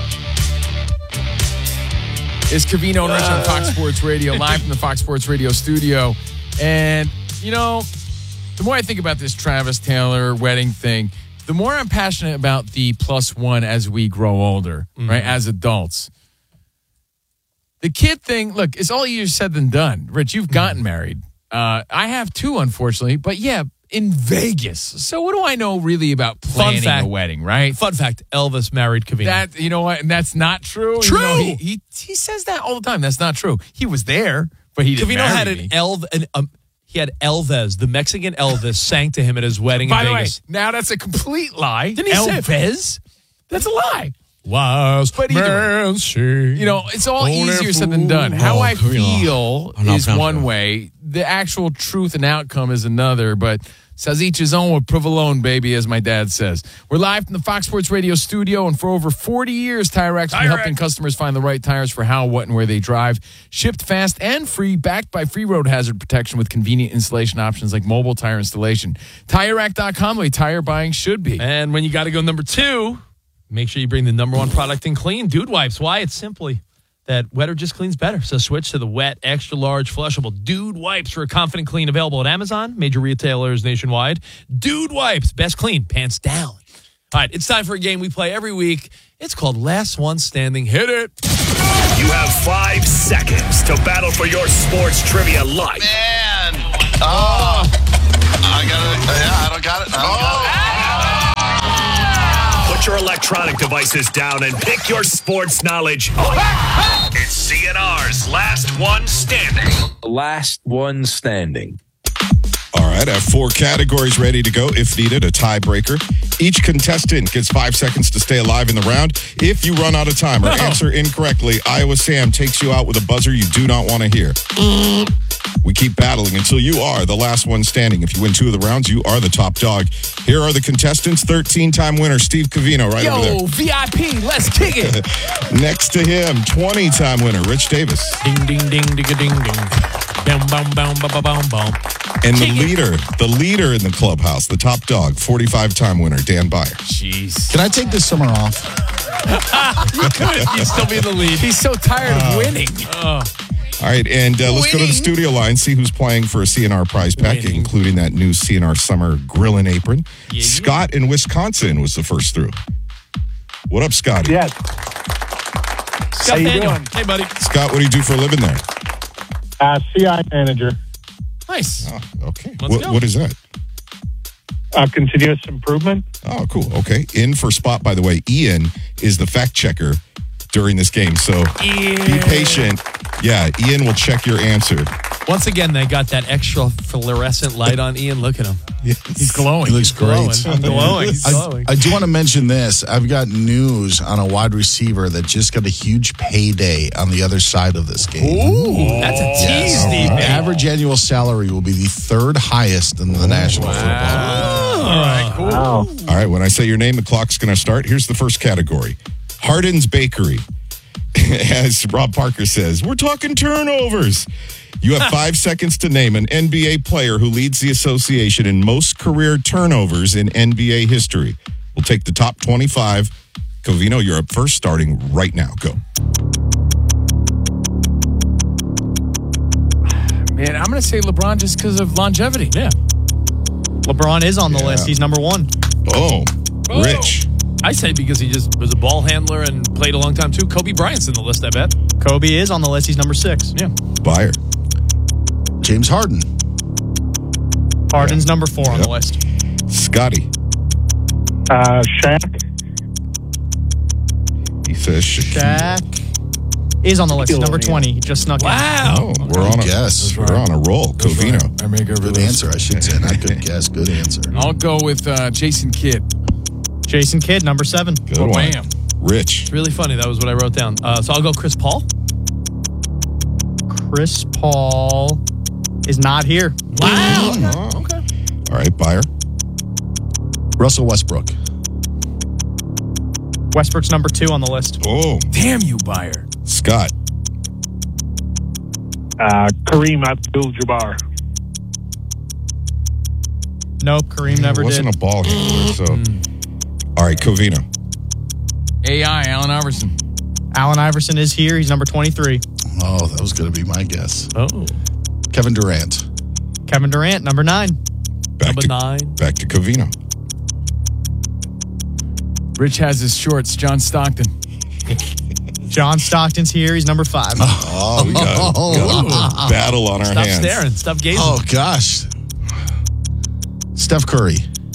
It's Covino and Rich on Fox Sports Radio, live from the Fox Sports Radio studio. And, you know, the more I think about this Travis Taylor wedding thing, the more I'm passionate about the plus one as we grow older, mm-hmm. right, as adults. The kid thing, look, it's all easier said than done. Rich, you've gotten married. Uh, I have too, unfortunately. But, yeah, in Vegas. So what do I know really about planning fact, a wedding, right? Fun fact, Elvis married Covino. That, you know what, and that's not true. True! You know, he, he he says that all the time. That's not true. He was there, but he didn't Covino marry had me. an Elv, an, um, he had Elvis, the Mexican Elvis, sang to him at his wedding By in the Vegas. way, now that's a complete lie. Didn't he say Elvis? That's a lie. Wise But either man way, sing, you know, it's all only easier said than done. fool. How I Oh, you know. feel Oh, no, is no, no. one way. The actual truth and outcome is another. But Says each his own with provolone, baby, as my dad says. We're live from the Fox Sports Radio studio, and for over forty years, Tire Rack's been helping customers find the right tires for how, what, and where they drive. Shipped fast and free, backed by free road hazard protection with convenient installation options like mobile tire installation. Tire Rack dot com, the way tire buying should be. And when you got to go number two, make sure you bring the number one product in clean, Dude Wipes. Why? It's simply that wetter just cleans better. So switch to the wet, extra large, flushable Dude Wipes for a confident clean, available at Amazon, major retailers nationwide. Dude Wipes, best clean, pants down. All right, it's time for a game we play every week. It's called Last One Standing. Hit it. You have five seconds to battle for your sports trivia life. Man. Oh. I got it. Yeah, I don't got it. I don't got it. Put your electronic devices down and pick your sports knowledge. It's C N R's Last One Standing. Last One Standing. All right, I have four categories ready to go. If needed, a tiebreaker. Each contestant gets five seconds to stay alive in the round. If you run out of time or answer incorrectly, Iowa Sam takes you out with a buzzer you do not want to hear. We keep battling until you are the last one standing. If you win two of the rounds, you are the top dog. Here are the contestants. thirteen-time winner Steve Covino right Yo, over there. V I P, let's kick it. Next to him, twenty-time winner Rich Davis. Ding, ding, ding, ding, ding, ding. Bam, bam, bam, bam, bam, bam. And the leader, the leader in the clubhouse, the top dog, forty-five-time winner Dan Byer. Jeez. Can I take this summer off? You could. You'd still be in the lead. He's so tired Uh, of winning. Oh. All right, and uh, let's go to the Winning. studio line, see who's playing for a C N R prize pack, Winning. including that new C N R Summer Grill and Apron. Yeah, Scott in Wisconsin was the first through. What up, Scotty? Yes. Scott Daniel. Hey, buddy. Scott, what do you do for a living there? Uh, C I manager. Nice. Oh, okay. Let's What, go. what is that? Uh, continuous improvement. Oh, cool. Okay. In for spot, by the way, Ian is the fact checker during this game. So be patient. Yeah, Ian will check your answer. Once again, they got that extra fluorescent light on Ian. Look at him. He's glowing. He looks He's glowing. great. I'm glowing. He's I, glowing. I do want to mention this. I've got news on a wide receiver that just got a huge payday on the other side of this game. Ooh, that's a tease, Yes. Steve. The average annual salary will be the third highest in the National Football League. All right, cool. Wow. All right, when I say your name, the clock's going to start. Here's the first category. Hardin's Bakery. As Rob Parker says, we're talking turnovers. You have five seconds to name an N B A player who leads the association in most career turnovers in N B A history. We'll take the top twenty-five. Covino, you're up first, starting right now. Go. Man, I'm going to say LeBron just because of longevity. Yeah. LeBron is on the Yeah. list. He's number one. Oh, Rich. I say because he just was a ball handler and played a long time, too. Kobe Bryant's in the list, I bet. Kobe is on the list. He's number six. Yeah. Byer. James Harden. Harden's number four on the list. Scotty. Uh, Shaq. He says Shaquille. Shaq is on the list. He's number twenty. He just snuck Wow. in. Oh, we're on a guess. We're on a roll. Covino. I make every Good answer, I should say. Not good guess. Good answer. I'll go with uh, Jason Kidd. Jason Kidd, number seven. Good Oh, one. bam. Rich. It's really funny. That was what I wrote down. Uh, so I'll go Chris Paul. Chris Paul is not here. Wow. Oh. Okay. All right, Byer. Russell Westbrook. Westbrook's number two on the list. Oh. Damn you, Byer. Scott. Uh, Kareem Abdul-Jabbar. Nope, Kareem never It wasn't did. a ball handler, so. All right, Covino. A I, Allen Iverson. Allen Iverson is here. He's number twenty-three. Oh, that was going to be my guess. Oh. Kevin Durant. Kevin Durant, number nine. Back Number to, nine. Back to Covino. Rich has his shorts. John Stockton. John Stockton's here. He's number five. Oh, we got, got a battle on our Stop hands. staring. Stop gazing. Oh, gosh. Steph Curry.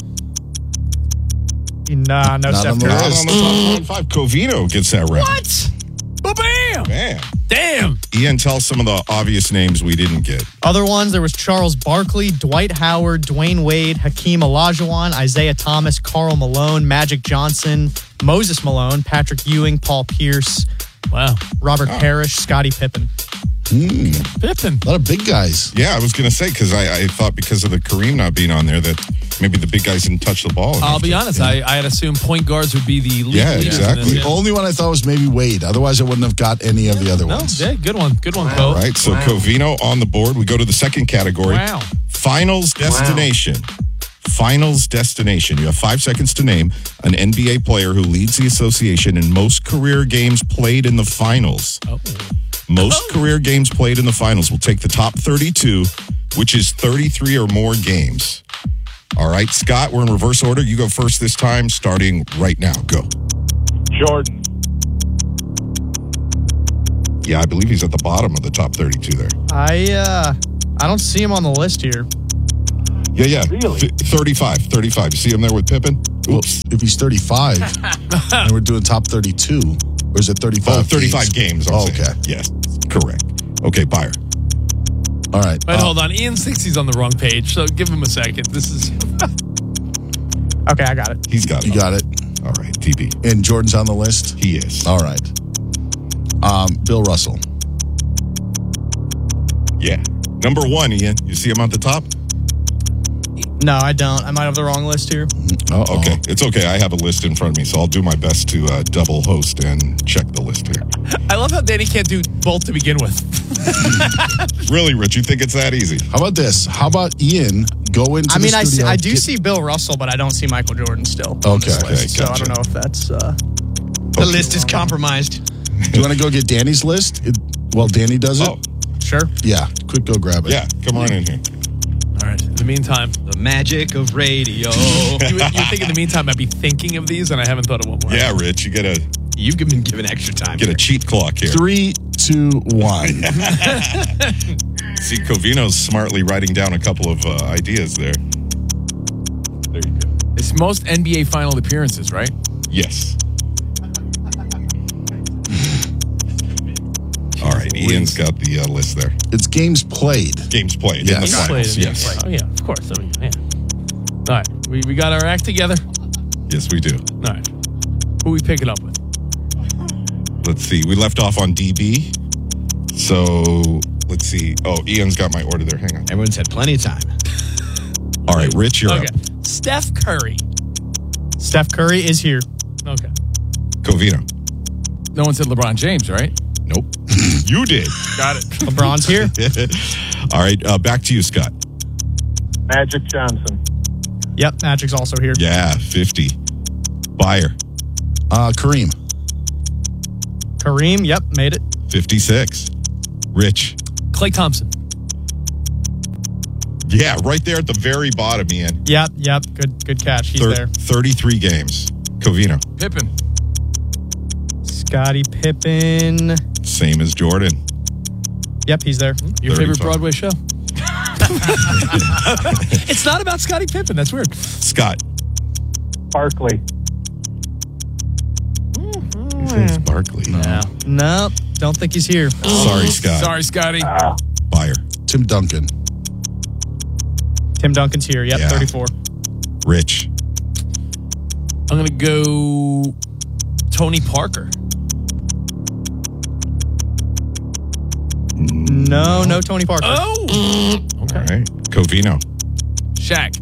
Nah, no Not Steph on the Curry. Not on the top twenty-five. Covino gets that round. What? Ba-bam. Man. Damn. Ian, tell some of the obvious names we didn't get. Other ones, there was Charles Barkley, Dwight Howard, Dwayne Wade, Hakeem Olajuwon, Isaiah Thomas, Karl Malone, Magic Johnson, Moses Malone, Patrick Ewing, Paul Pierce, Wow. Robert Oh. Parrish, Scottie Pippen. Hmm. Pippen. A lot of big guys. Yeah, I was going to say, because I, I thought because of the Kareem not being on there that maybe the big guys didn't touch the ball. I'll be honest. I, I had assumed point guards would be the lead Yeah, leaders in exactly. this. The only one I thought was maybe Wade. Otherwise, I wouldn't have got any of the other No, ones. yeah, good one. Good one, All Cole. right, so Wow. Covino on the board. We go to the second category. Wow. Finals destination. Finals destination. You have five seconds to name an N B A player who leads the association in most career games played in the finals. Oh. Most career games played in the finals. We'll take the top thirty-two, which is thirty-three or more games. All right, Scott, we're in reverse order. You go first this time, starting right now. Go. Jordan. Yeah, I believe he's at the bottom of the top thirty-two there. I uh, I don't see him on the list here. Yeah, yeah. Really? Th- thirty-five, thirty-five. You see him there with Pippen? Oops. Well, if he's thirty-five and we're doing top thirty-two, or is it thirty-five? Oh, thirty-five games. I'm Oh, saying. okay. Yes, correct. Okay, Buyer. All right. Wait, Uh, hold on. Ian thinks he's on the wrong page, so give him a second. This is. Okay, I got it. He's got it. You got it. All right, T B. And Jordan's on the list? He is. All right. Um, Bill Russell. Yeah. Number one, Ian. You see him at the top? No, I don't. I might have the wrong list here. Oh, okay. It's okay. I have a list in front of me, so I'll do my best to uh, double host and check the list here. I love how Danny can't do both to begin with. Really, Rich? You think it's that easy? How about this? How about Ian go into I mean, the I, see, studio? I do get- see Bill Russell, but I don't see Michael Jordan still. on Okay, this okay, list, so I gotcha. don't know if that's. Uh, The list is compromised. Do you want to go get Danny's list? It, well, Danny does it? Oh, sure. Yeah. Quick, go grab it. yeah. Come on in here. All right. In the meantime, The magic of radio. you, would- you think in the meantime I'd be thinking of these, and I haven't thought of one more. Yeah, Rich. You get a You've been given extra time. get a here. cheat clock here. Three, two, one. See, Covino's smartly writing down a couple of uh, ideas there. There you go. It's most N B A final appearances, right? Yes. All right, Ian's got the uh, list there. It's games played. Games played in Yes. the Played finals. in the Yes. N B A. Oh yeah, of course. I mean, yeah. All right, we, we got our act together. Yes, we do. All right, who we picking up with? Let's see. We left off on D B. So let's see. Oh, Ian's got my order there. Hang on. Everyone's had plenty of time. All right, Rich, you're Okay, up. Steph Curry. Steph Curry is here. Okay, Covino. no one said LeBron James, right? Nope. You did. Got it. LeBron's here. All right, uh, back to you, Scott. Magic Johnson. Yep, Magic's also here. Yeah, fifty. Buyer, Uh, Kareem. Kareem, yep, made it. fifty-six. Rich. Klay Thompson. Yeah, right there at the very bottom, Ian. Yep, yep, good good catch. He's Thir- there. thirty-three games. Covino. Pippen. Scottie Pippen. Same as Jordan. Yep, he's there. Your favorite thirty-five. Broadway show? It's not about Scottie Pippen. That's weird. Scott. Barkley. He thinks Barkley. No. Nope, don't think he's here. Sorry, Scott. Sorry, Scotty. Buyer. Tim Duncan. Tim Duncan's here. Yep, Yeah. thirty-four. Rich. I'm gonna go Tony Parker. No, no Tony Parker. Oh. All right. Covino. Shaq.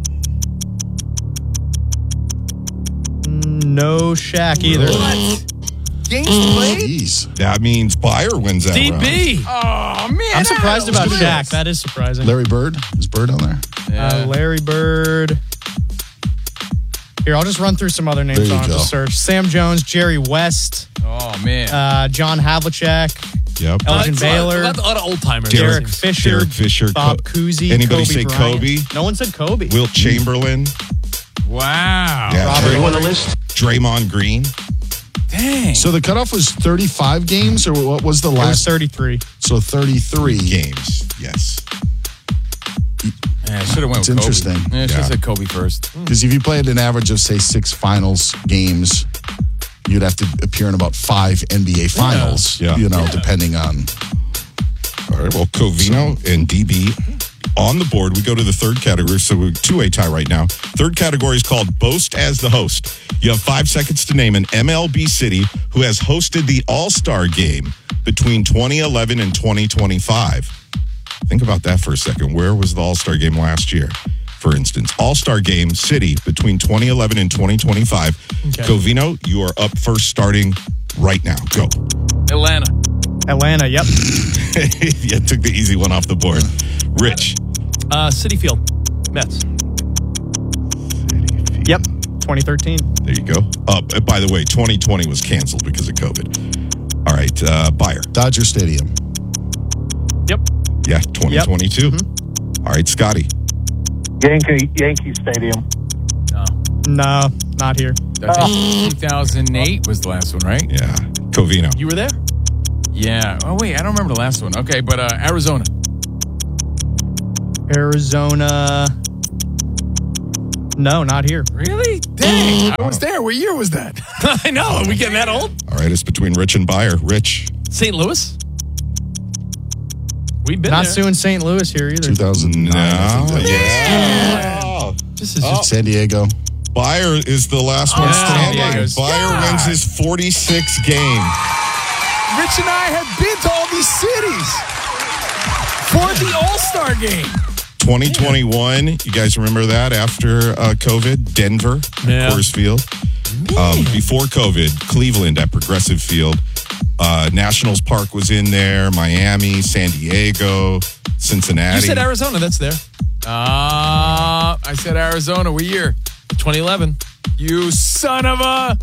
No Shaq either. Games played? Jeez. That means Buyer wins that D round. B. Oh, man. I'm surprised about Who's Shaq. That is surprising. Larry Bird. Is Bird on there? Uh, Larry Bird. Here, I'll just run through some other names There you on go. the search. Sam Jones, Jerry West, Oh, man. uh, John Havlicek, Yep. Elgin Uh, Baylor, A lot, a lot of old timers. Derek Fisher, Derek Fisher, Bob Co- Cousy, Anybody Kobe say Bryant. Kobe? No one said Kobe. Wilt Chamberlain. Wow. Yeah. Robert Dray- Horry. the list? Draymond Green. Dang. So the cutoff was thirty-five games, or what was the It was last? thirty-three. So thirty-three Games. Yes. Yeah, I should have went It's with Kobe. interesting. Yeah, I should have Yeah. said Kobe first. Because if you played an average of, say, six finals games, you'd have to appear in about five N B A finals, Yeah. you know, Yeah. depending on. All right. Well, Covino and D B on the board. We go to the third category, so we're two-way tie right now. Third category is called Boast as the Host. You have five seconds to name an M L B city who has hosted the All-Star Game between twenty eleven and twenty twenty-five. Think about that for a second. Where was the All-Star Game last year? For instance, All-Star Game city between twenty eleven and twenty twenty-five. Okay. Covino, you are up first starting right now. Go. Atlanta. Atlanta, yep. Yeah, took the easy one off the board. Rich. Uh, Citi Field. Mets. Yep, twenty thirteen. There you go. Uh, by the way, twenty twenty was canceled because of COVID. All right, uh, Bayer. Dodger Stadium. Yep. Yeah, twenty twenty-two. Yep. Mm-hmm. All right, Scotty. Yankee Yankee Stadium. No. No, not here. two thousand eight was the last one, right? Yeah. Covino. You were there? Yeah. Oh, wait, I don't remember the last one. Okay, but uh, Arizona. Arizona. No, not here. Really? Dang. I was there. What year was that? I know. Are we getting that old? All right, it's between Rich and Bayer. Rich. Saint Louis? We've been Not there. suing Saint Louis here either. two thousand nine. No. Yeah. Oh. This is Oh. just San Diego. Bayer is the last one Yeah, standing. Diego's- Bayer God. wins his forty-sixth game. Rich and I have been to all these cities for the All-Star Game. twenty twenty-one, you guys remember that after uh, COVID? Denver, Yeah. Coors Field. Um, before COVID, Cleveland at Progressive Field. Uh, Nationals Park was in there. Miami, San Diego, Cincinnati. You said Arizona. That's there. Uh, I said Arizona. What year? twenty eleven. You son of a...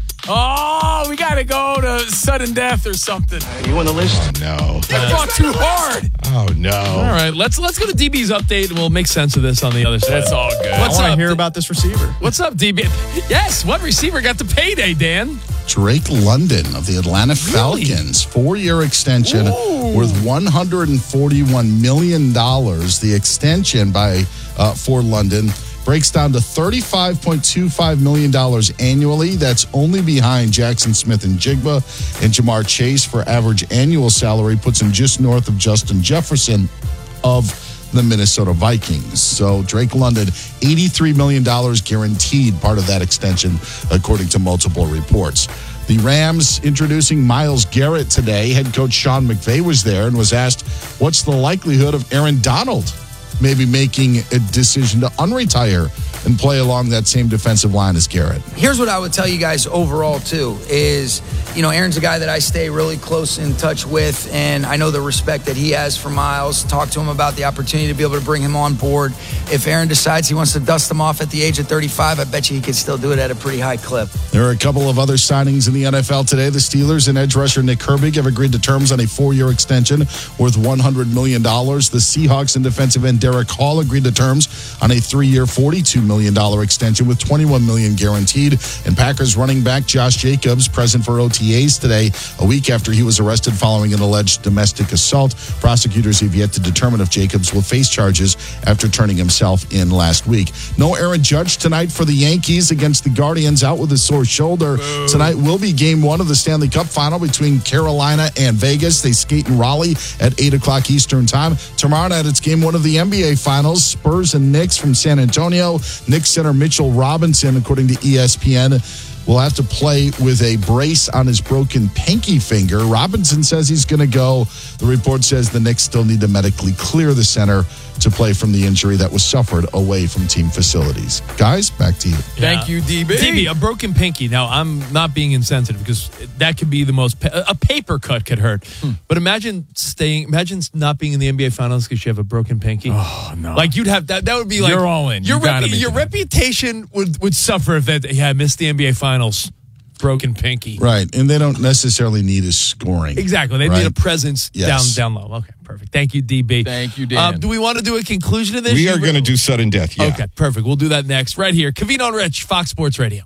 Oh, we got to go to sudden death or something. You on the list? Oh, no. You fought too hard. Oh, no. All right, let's let's go to D B's update and we'll make sense of this on the other side. That's all good. I What's want to up? hear about this receiver. What's up, D B? Yes, what receiver got the payday, Dan? Drake London of the Atlanta Falcons. Four-year extension Ooh. worth one hundred forty-one million dollars. The extension by uh, for London breaks down to thirty-five point two five million dollars annually. That's only behind Jackson Smith and Jigba and Jamar Chase for average annual salary, puts him just north of Justin Jefferson of the Minnesota Vikings. So Drake London, eighty-three million dollars guaranteed, part of that extension, according to multiple reports. The Rams introducing Myles Garrett today. Head coach Sean McVay was there and was asked, what's the likelihood of Aaron Donald maybe making a decision to unretire and play along that same defensive line as Garrett? Here's what I would tell you guys overall, too, is, you know, Aaron's a guy that I stay really close in touch with, and I know the respect that he has for Myles. Talk to him about the opportunity to be able to bring him on board. If Aaron decides he wants to dust him off at the age of thirty-five, I bet you he could still do it at a pretty high clip. There are a couple of other signings in the N F L today. The Steelers and edge rusher Nick Herbig have agreed to terms on a four-year extension worth one hundred million dollars. The Seahawks and defensive end Derek Hall agreed to terms on a three-year, forty-two million dollars extension with twenty-one million dollars guaranteed. And Packers running back Josh Jacobs present for O T As today, a week after he was arrested following an alleged domestic assault. Prosecutors have yet to determine if Jacobs will face charges after turning himself in last week. No Aaron Judge tonight for the Yankees against the Guardians, out with a sore shoulder. Boom. Tonight will be game one of the Stanley Cup final between Carolina and Vegas. They skate in Raleigh at eight o'clock Eastern time. Tomorrow night it's game one of the N B A finals. Spurs and Knicks from San Antonio. Knicks center Mitchell Robinson, according to E S P N, will have to play with a brace on his broken pinky finger. Robinson says he's going to go. The report says the Knicks still need to medically clear the center to play from the injury that was suffered away from team facilities. Guys, back to you. Thank you, D B. D B, a broken pinky. Now, I'm not being insensitive because that could be the most, pa- a paper cut could hurt. Hmm. But imagine staying, imagine not being in the N B A finals because you have a broken pinky. Oh, no. Like you'd have, that That would be like. You're all in. Your, You gotta repu- make your it. reputation would, would suffer if that, yeah, I missed the N B A finals. Broken pinky. Right, and they don't necessarily need his scoring. Exactly. They right? need a presence Yes. down down low. Okay, perfect. Thank you, D B. Thank you, Dan. Uh, do we want to do a conclusion to this? We You are going to do sudden death, yeah. Okay, perfect. We'll do that next, right here. Covino and Rich, Fox Sports Radio.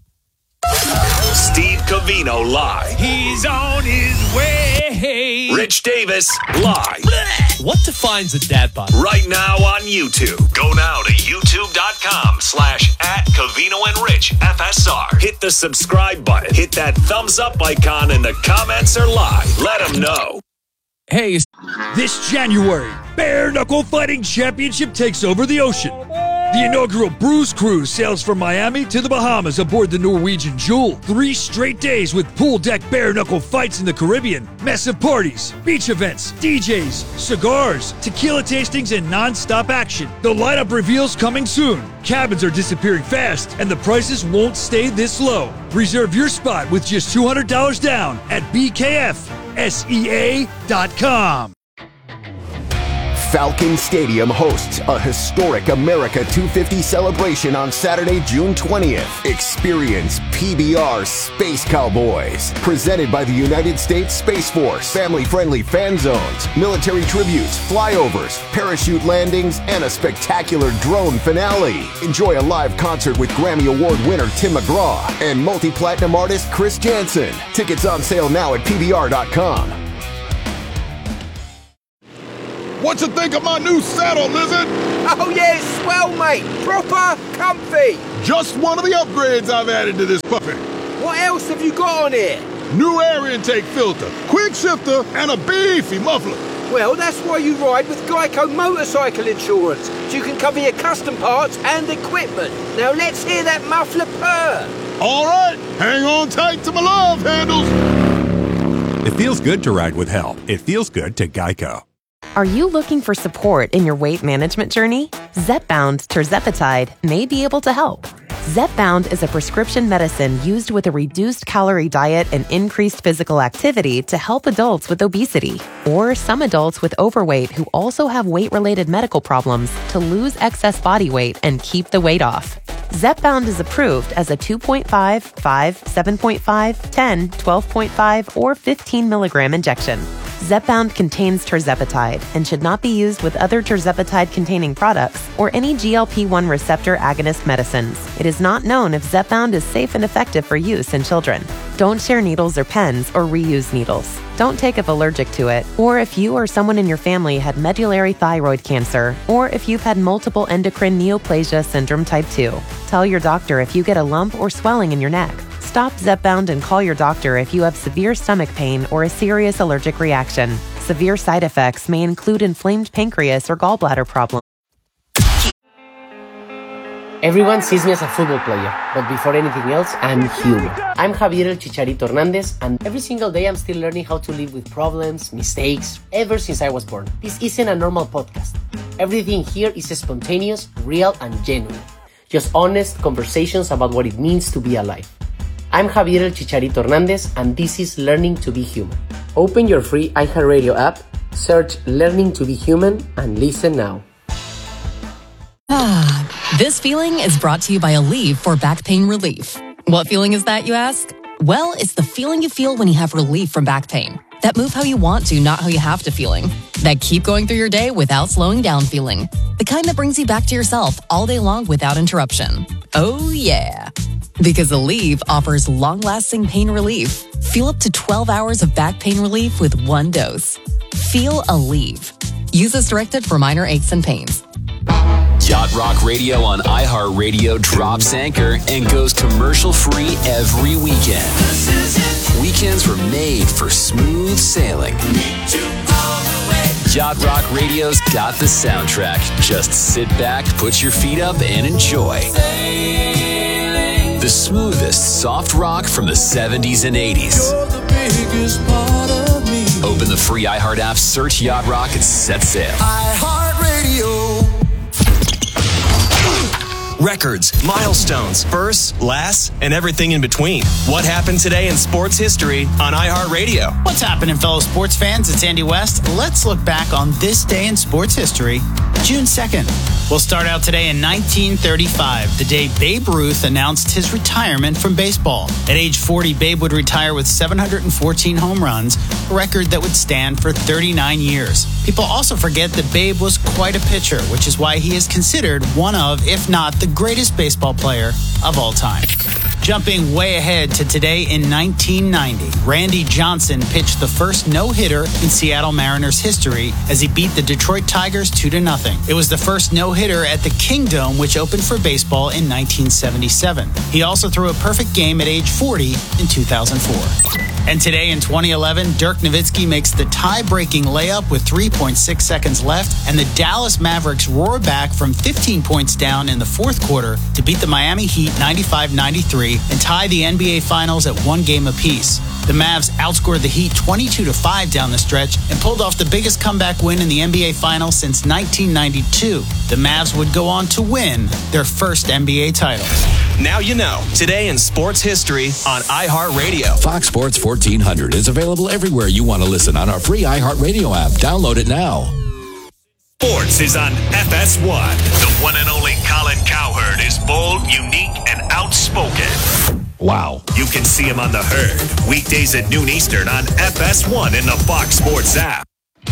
Steve Covino live. He's on his way. Rich Davis live. What defines a dad bod? Right now on YouTube. Go now to youtube.com slash at Covino and Rich F S R. Hit the subscribe button. Hit that thumbs up icon, and the comments are live. Let them know. Hey, this January, Bare Knuckle Fighting Championship takes over the ocean. The inaugural Bruise Cruise sails from Miami to the Bahamas aboard the Norwegian Jewel. Three straight days with pool deck bare knuckle fights in the Caribbean, massive parties, beach events, D Js, cigars, tequila tastings, and non-stop action. The lineup reveals coming soon. Cabins are disappearing fast, and the prices won't stay this low. Reserve your spot with just two hundred dollars down at B K F S E A dot com. Falcon Stadium hosts a historic America two fifty celebration on Saturday, June twentieth. Experience P B R Space Cowboys, presented by the United States Space Force. Family-friendly fan zones, military tributes, flyovers, parachute landings, and a spectacular drone finale. Enjoy a live concert with Grammy Award winner Tim McGraw and multi-platinum artist Chris Jansen. Tickets on sale now at P B R dot com. What you think of my new saddle, Lizard? Oh yeah, it's swell, mate. Proper comfy. Just one of the upgrades I've added to this puppy. What else have you got on here? New air intake filter, quick shifter, and a beefy muffler. Well, that's why you ride with Geico Motorcycle Insurance, so you can cover your custom parts and equipment. Now let's hear that muffler purr. All right, hang on tight to my love handles. It feels good to ride with help. It feels good to Geico. Are you looking for support in your weight management journey? Zepbound tirzepatide may be able to help. Zepbound is a prescription medicine used with a reduced calorie diet and increased physical activity to help adults with obesity or some adults with overweight who also have weight-related medical problems to lose excess body weight and keep the weight off. Zepbound is approved as a two point five, five, seven point five, ten, twelve point five, or fifteen milligram injection. Zepbound contains tirzepatide and should not be used with other tirzepatide-containing products or any G L P one receptor agonist medicines. It is not known if Zepbound is safe and effective for use in children. Don't share needles or pens or reuse needles. Don't take if allergic to it, or if you or someone in your family had medullary thyroid cancer, or if you've had multiple endocrine neoplasia syndrome type two. Tell your doctor if you get a lump or swelling in your neck. Stop Zepbound and call your doctor if you have severe stomach pain or a serious allergic reaction. Severe side effects may include inflamed pancreas or gallbladder problems. Everyone sees me as a football player, but before anything else, I'm human. I'm Javier El Chicharito Hernandez, and every single day I'm still learning how to live with problems, mistakes, ever since I was born. This isn't a normal podcast. Everything here is spontaneous, real, and genuine. Just honest conversations about what it means to be alive. I'm Javier El Chicharito Hernandez, and this is Learning to be Human. Open your free iHeartRadio app, search Learning to be Human, and listen now. Ah, this feeling is brought to you by Aleve for back pain relief. What feeling is that, you ask? Well, it's the feeling you feel when you have relief from back pain. That move how you want to, not how you have to feeling. That keep going through your day without slowing down feeling. The kind that brings you back to yourself all day long without interruption. Oh, yeah. Because Aleve offers long-lasting pain relief. Feel up to twelve hours of back pain relief with one dose. Feel Aleve. Use as directed for minor aches and pains. Yacht Rock Radio on iHeartRadio drops anchor and goes commercial-free every weekend. Weekends were made for smooth sailing. Yacht Rock Radio's got the soundtrack. Just sit back, put your feet up, and enjoy. The smoothest soft rock from the seventies and eighties. Open the free iHeart app, search Yacht Rock, and set sail. iHeartRadio. Records, milestones, firsts, lasts, and everything in between. What happened today in sports history on iHeartRadio? What's happening, fellow sports fans? It's Andy West. Let's look back on this day in sports history, June second. We'll start out today in nineteen thirty-five, the day Babe Ruth announced his retirement from baseball. At age forty, Babe would retire with seven hundred fourteen home runs, a record that would stand for thirty-nine years. People also forget that Babe was quite a pitcher, which is why he is considered one of, if not the greatest baseball player of all time. Jumping way ahead to today in nineteen ninety, Randy Johnson pitched the first no-hitter in Seattle Mariners history as he beat the Detroit Tigers two to nothing. It was the first no-hitter at the Kingdome, which opened for baseball in nineteen seventy-seven. He also threw a perfect game at age forty in two thousand four. And today in twenty eleven, Dirk Nowitzki makes the tie-breaking layup with three point six seconds left, and the Dallas Mavericks roar back from fifteen points down in the fourth quarter to beat the Miami Heat ninety-five ninety-three and tie the N B A Finals at one game apiece. The Mavs outscored the Heat twenty-two to five down the stretch and pulled off the biggest comeback win in the N B A Finals since nineteen ninety-two. The Mavs would go on to win their first N B A title. Now you know. Today in sports history on iHeartRadio. Fox Sports fourteen hundred is available everywhere you want to listen on our free iHeartRadio app. Download it now. Sports is on F S one. The one and only Colin Cowherd is bold, unique, and outspoken. Wow. You can see him on The Herd, weekdays at noon Eastern on F S one in the Fox Sports app.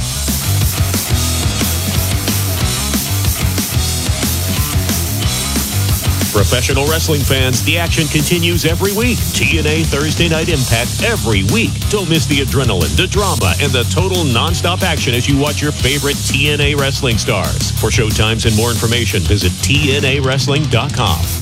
Professional wrestling fans, the action continues every week. T N A Thursday Night Impact every week. Don't miss the adrenaline, the drama, and the total nonstop action as you watch your favorite T N A wrestling stars. For showtimes and more information, visit T N A wrestling dot com.